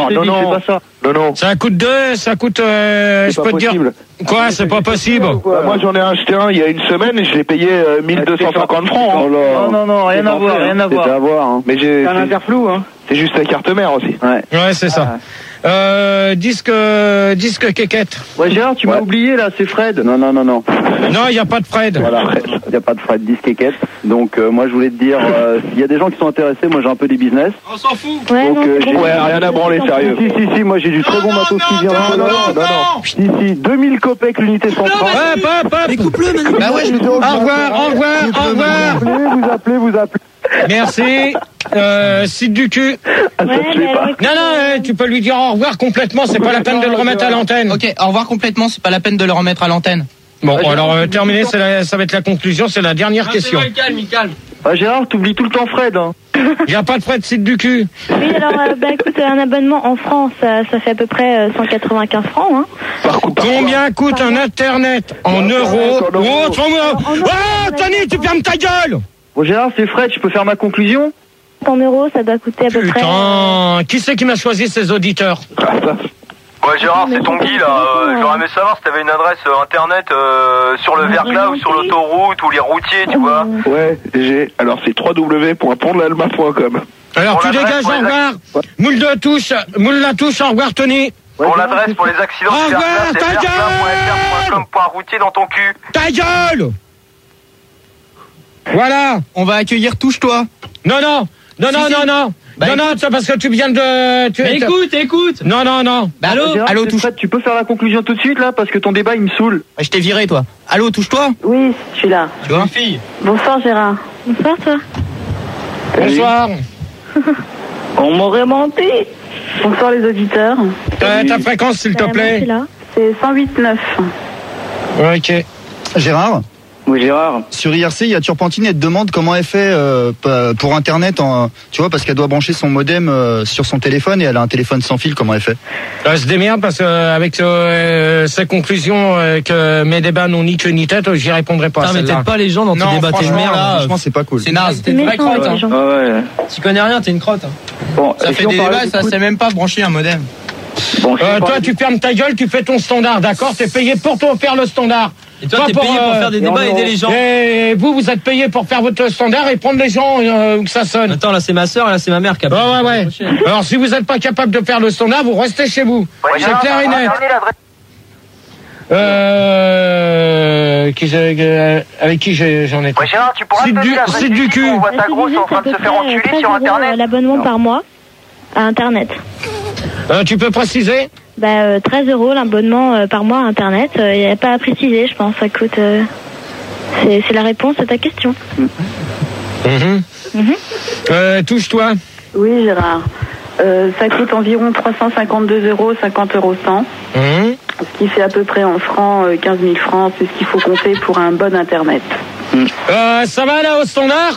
Ça coûte je peux te dire. Quoi, c'est pas possible. Moi, j'en ai acheté un il y a une semaine et je l'ai payé 1250 francs. Hein. Non, rien à voir. C'est à voir. Hein. Mais C'est un interflou, hein. C'est juste la carte mère aussi. Ouais, c'est ça. Disque quéquette. Ouais, Gérard, tu m'as oublié là, c'est Fred. Non. Non, il n'y a pas de Fred. Voilà, il n'y a pas de Fred, disque et quête. Donc moi je voulais te dire, s'il y a des gens qui sont intéressés, moi j'ai un peu des business. On s'en fout. Donc rien à branler, sérieux. Si, moi j'ai du très bon matos qui vient de non. Si, 2000 copecs l'unité centrale. Mais coupe-le maintenant. Bah ouais, au revoir. Vous appelez. Merci. Site du cul. Non, tu peux lui dire au revoir complètement, c'est pas la peine de le remettre à l'antenne. Ok, au revoir complètement, c'est pas la peine de le remettre à l'antenne. Bon, alors terminé, ça va être la conclusion, c'est la dernière question. Calme. Gérard, t'oublies tout le temps Fred. Hein. Il n'y a pas de Fred, site du cul. Oui, alors, écoute, un abonnement en France, ça fait à peu près 195 francs. Hein. Combien coûte un Internet en euros ou autre Tony, tu fermes ta gueule. Bon, Gérard, c'est Fred, je peux faire ma conclusion? En euros, ça doit coûter à peu près... Putain, qui c'est qui m'a choisi ces auditeurs? Ouais, Gérard, c'est ton Guy, là. J'aurais aimé savoir si t'avais une adresse internet sur le verglas ou sur l'autoroute ou les routiers, tu vois. Ouais, j'ai. Alors, c'est www.pondlalma.com. Alors, tu dégages, au revoir. Moule la touche, au revoir, Tony. Pour l'adresse, pour les accidents au revoir, c'est verglas.fr.com.routier dans ton cul. Ta gueule. Voilà. On va accueillir Touche-toi. Non. C'est parce que tu viens de... Écoute. Non. Bah, allô, touche. Fred, tu peux faire la conclusion tout de suite là, parce que ton débat il me saoule. Je t'ai viré, toi. Allô, touche-toi. Oui, je suis là. Tu vois? Fille. Bonsoir Gérard. Bonsoir toi. Bonsoir. On m'aurait menti. Bonsoir les auditeurs. Ta fréquence, s'il te plaît. C'est 108.9. Ok. Gérard? Oui, Gérard. Sur IRC, il y a Turpentine, elle te demande comment elle fait pour Internet, tu vois, parce qu'elle doit brancher son modem sur son téléphone et elle a un téléphone sans fil, comment elle fait? Elle se démerde parce qu'avec ses conclusions que mes débats n'ont ni queue ni tête, j'y répondrai pas. Non, mais t'aides pas les gens dans tes débats, t'es une merde. Franchement, c'est pas cool. C'est naze, t'es une vraie crotte. Hein. Ouais. Tu connais rien, t'es une crotte. Hein. Bon, ça fait des débats, ça sait même pas brancher un modem. Bon, toi, tu fermes ta gueule, tu fais ton standard, d'accord? T'es payé pour faire le standard. Et toi, t'es payé pour faire des débats et aider les gens. Et vous êtes payé pour faire votre standard et prendre les gens où ça sonne. Attends, là, c'est ma soeur et là, c'est ma mère qui a... Ouais. Alors, si vous n'êtes pas capable de faire le standard, vous restez chez vous. Ouais, c'est clair et net. Avec qui j'en ai... Ouais, Gérard, tu pourras c'est du cul. On voit ta grosse en train de se faire enculer sur Internet. L'abonnement par mois à Internet. Tu peux préciser? Bah 13 € l'abonnement par mois à Internet. Il n'y a pas à préciser, je pense. Ça coûte. C'est la réponse à ta question. Touche-toi. Oui, Gérard. Ça coûte environ 352 €, 50 € 100. Ce qui fait à peu près en francs 15 000 francs. C'est ce qu'il faut compter pour un bon Internet. Ça va là au standard?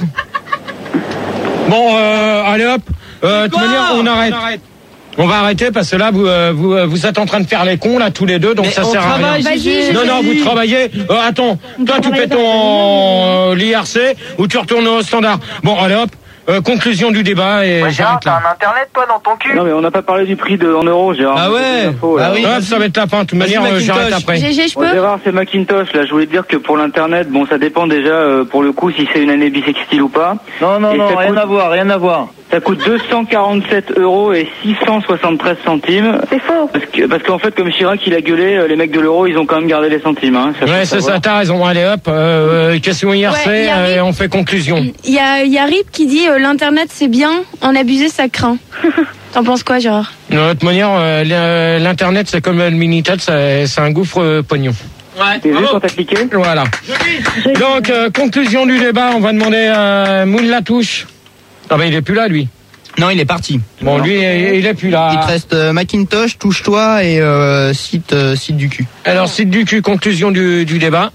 Bon, allez hop. De toute manière, on arrête. On va arrêter parce que là, vous êtes en train de faire les cons là tous les deux, donc mais ça sert à rien. Non, vous travaillez. Attends, toi tu fais ton l'IRC ou tu retournes au standard. Bon, allez hop. Conclusion du débat et Gérard, t'as un internet toi dans ton cul? Non mais on n'a pas parlé du prix en euros, Gérard. Ah ouais. Oui. Ça va être la fin. De toute manière, j'arrête après. GG, je peux. Gérard, c'est Macintosh. Là, je voulais te dire que pour l'internet, bon, ça dépend déjà pour le coup si c'est une année bissextile ou pas. Non, rien à voir. Ça coûte 247 € et 673 centimes. C'est faux. Parce qu'en fait, comme Chirac, il a gueulé, les mecs de l'euro, ils ont quand même gardé les centimes. Hein, ouais, c'est ça, t'as raison. Allez hop, question IRC et on fait conclusion. Il y a Rip qui dit l'internet c'est bien, en abuser ça craint. T'en penses quoi, Gérard? De toute manière, l'internet c'est comme le Minitel, c'est un gouffre pognon. Ouais. T'es vu quand t'as cliqué? Voilà. Donc conclusion du débat, on va demander à Moule Latouche. Ah ben il est plus là lui. Non, il est parti. Bon, lui il est plus là. Il te reste Macintosh, touche-toi et site du cul. Alors site du cul, conclusion du débat.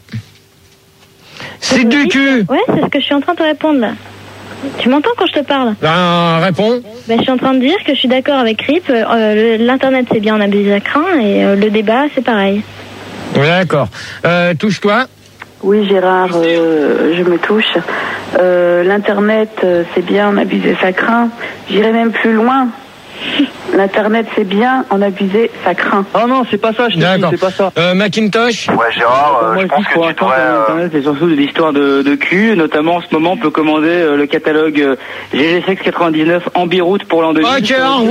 Site du cul. Ouais, c'est ce que je suis en train de te répondre là. Tu m'entends quand je te parle? Ben réponds. Ben je suis en train de dire que je suis d'accord avec Rip. L'internet c'est bien, on abuse à craint et le débat c'est pareil. D'accord. Touche-toi. Oui, Gérard, je me touche. L'internet, c'est bien, en abuser ça craint. J'irai même plus loin. L'internet, c'est bien, en abuser ça craint. Oh non, c'est pas ça, je te dis, c'est pas ça. Macintosh. Ouais, Gérard, moi je pense que tu devrais... Internet, c'est surtout de l'histoire de cul. Notamment, en ce moment, on peut commander le catalogue GG6 99 en biroute pour l'an 2000. Ok, au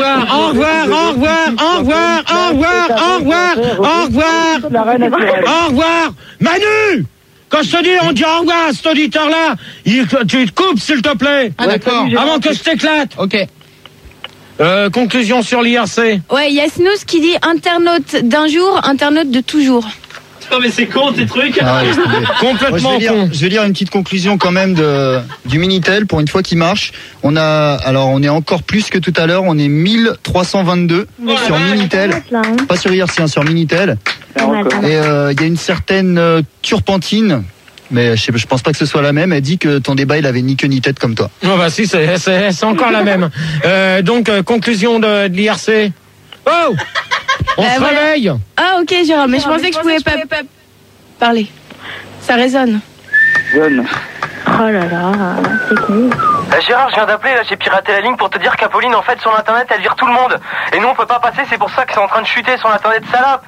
revoir. Manu! Quand je te dis on dit au revoir à cet auditeur-là, tu te coupes s'il te plaît. Ah d'accord. Avant que je t'éclate. Ok. Conclusion sur l'IRC. Ouais, il y a Snooze qui dit internaute d'un jour, internaute de toujours. Non mais c'est con ces trucs. Complètement con. Je vais lire une petite conclusion quand même du Minitel pour une fois qu'il marche. On est encore plus que tout à l'heure. On est 1322 sur Minitel, pas sur IRC, sur Minitel. Et il y a une certaine Turpentine. Mais je pense pas que ce soit la même. Elle dit que ton débat il avait ni queue ni tête comme toi. Non bah si c'est encore la même. Donc conclusion de l'IRC. Oh, on se réveille. Ah ok Gérard, mais je pensais que je pouvais pas parler. Ça résonne. Oh là là, c'est cool. Gérard, je viens d'appeler, là j'ai piraté la ligne pour te dire qu'Apolline en fait sur l'internet elle vire tout le monde. Et nous on peut pas passer, c'est pour ça que c'est en train de chuter sur l'internet, salope.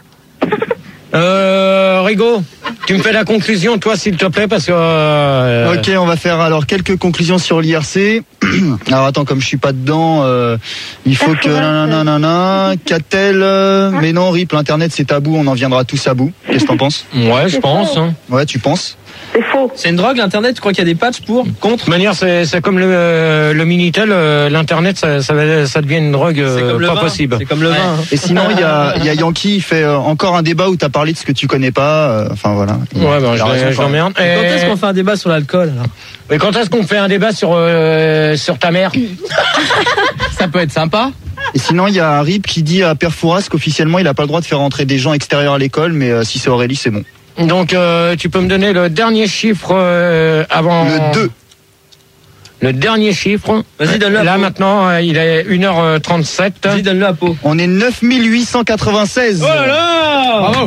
Rigaud, tu me fais la conclusion, toi, s'il te plaît, parce que... Ok, on va faire alors quelques conclusions sur l'IRC. Alors attends, comme je suis pas dedans, il faut que... Qu'a-t-elle mais non, Rip, l'internet c'est tabou, on en viendra tous à bout. Qu'est-ce que t'en penses? Ouais, je pense. Hein. Ouais, tu penses? C'est faux. C'est une drogue l'internet, tu crois qu'il y a des patchs pour, contre? De toute manière, c'est comme le Minitel, l'internet ça devient une drogue pas possible. C'est comme le vin. Hein. Et sinon, il y a Yankee, il fait encore un débat où t'as parlé de ce que tu connais pas. Enfin voilà. Ouais, ben je l'emmerde. Quand est-ce qu'on fait un débat sur l'alcool alors? Mais quand est-ce qu'on fait un débat sur ta mère? Ça peut être sympa. Et sinon, il y a Rip qui dit à Père Fouras qu'officiellement, il a pas le droit de faire rentrer des gens extérieurs à l'école, mais si c'est Aurélie, c'est bon. Donc, tu peux me donner le dernier chiffre avant... Le 2. Le dernier chiffre. Vas-y, donne-le. Là, maintenant, il est 1h37. Vas-y, donne-le à Pau. On est 9896. Oh là là! Bravo!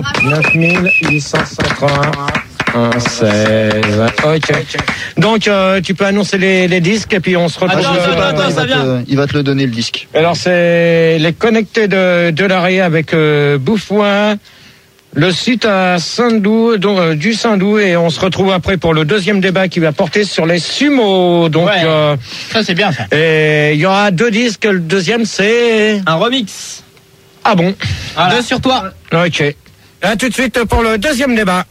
9896. Ok. Donc, tu peux annoncer les disques et puis on se retrouve... Il va te le donner, le disque. Alors, c'est les connectés de l'arrêt avec Bouffouin. Le site à Saint-Doux, du Saint-Doux, et on se retrouve après pour le deuxième débat qui va porter sur les sumos. Donc, ouais, ça c'est bien ça. Et il y aura 2 disques. Le deuxième c'est un remix. Ah bon? Voilà. 2 sur toi. Ok. À tout de suite pour le deuxième débat.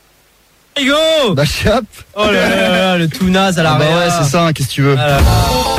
Go. Bah chap. Oh là là, le tout naze à l'arrière. Bah ouais, c'est ça. Qu'est-ce que tu veux?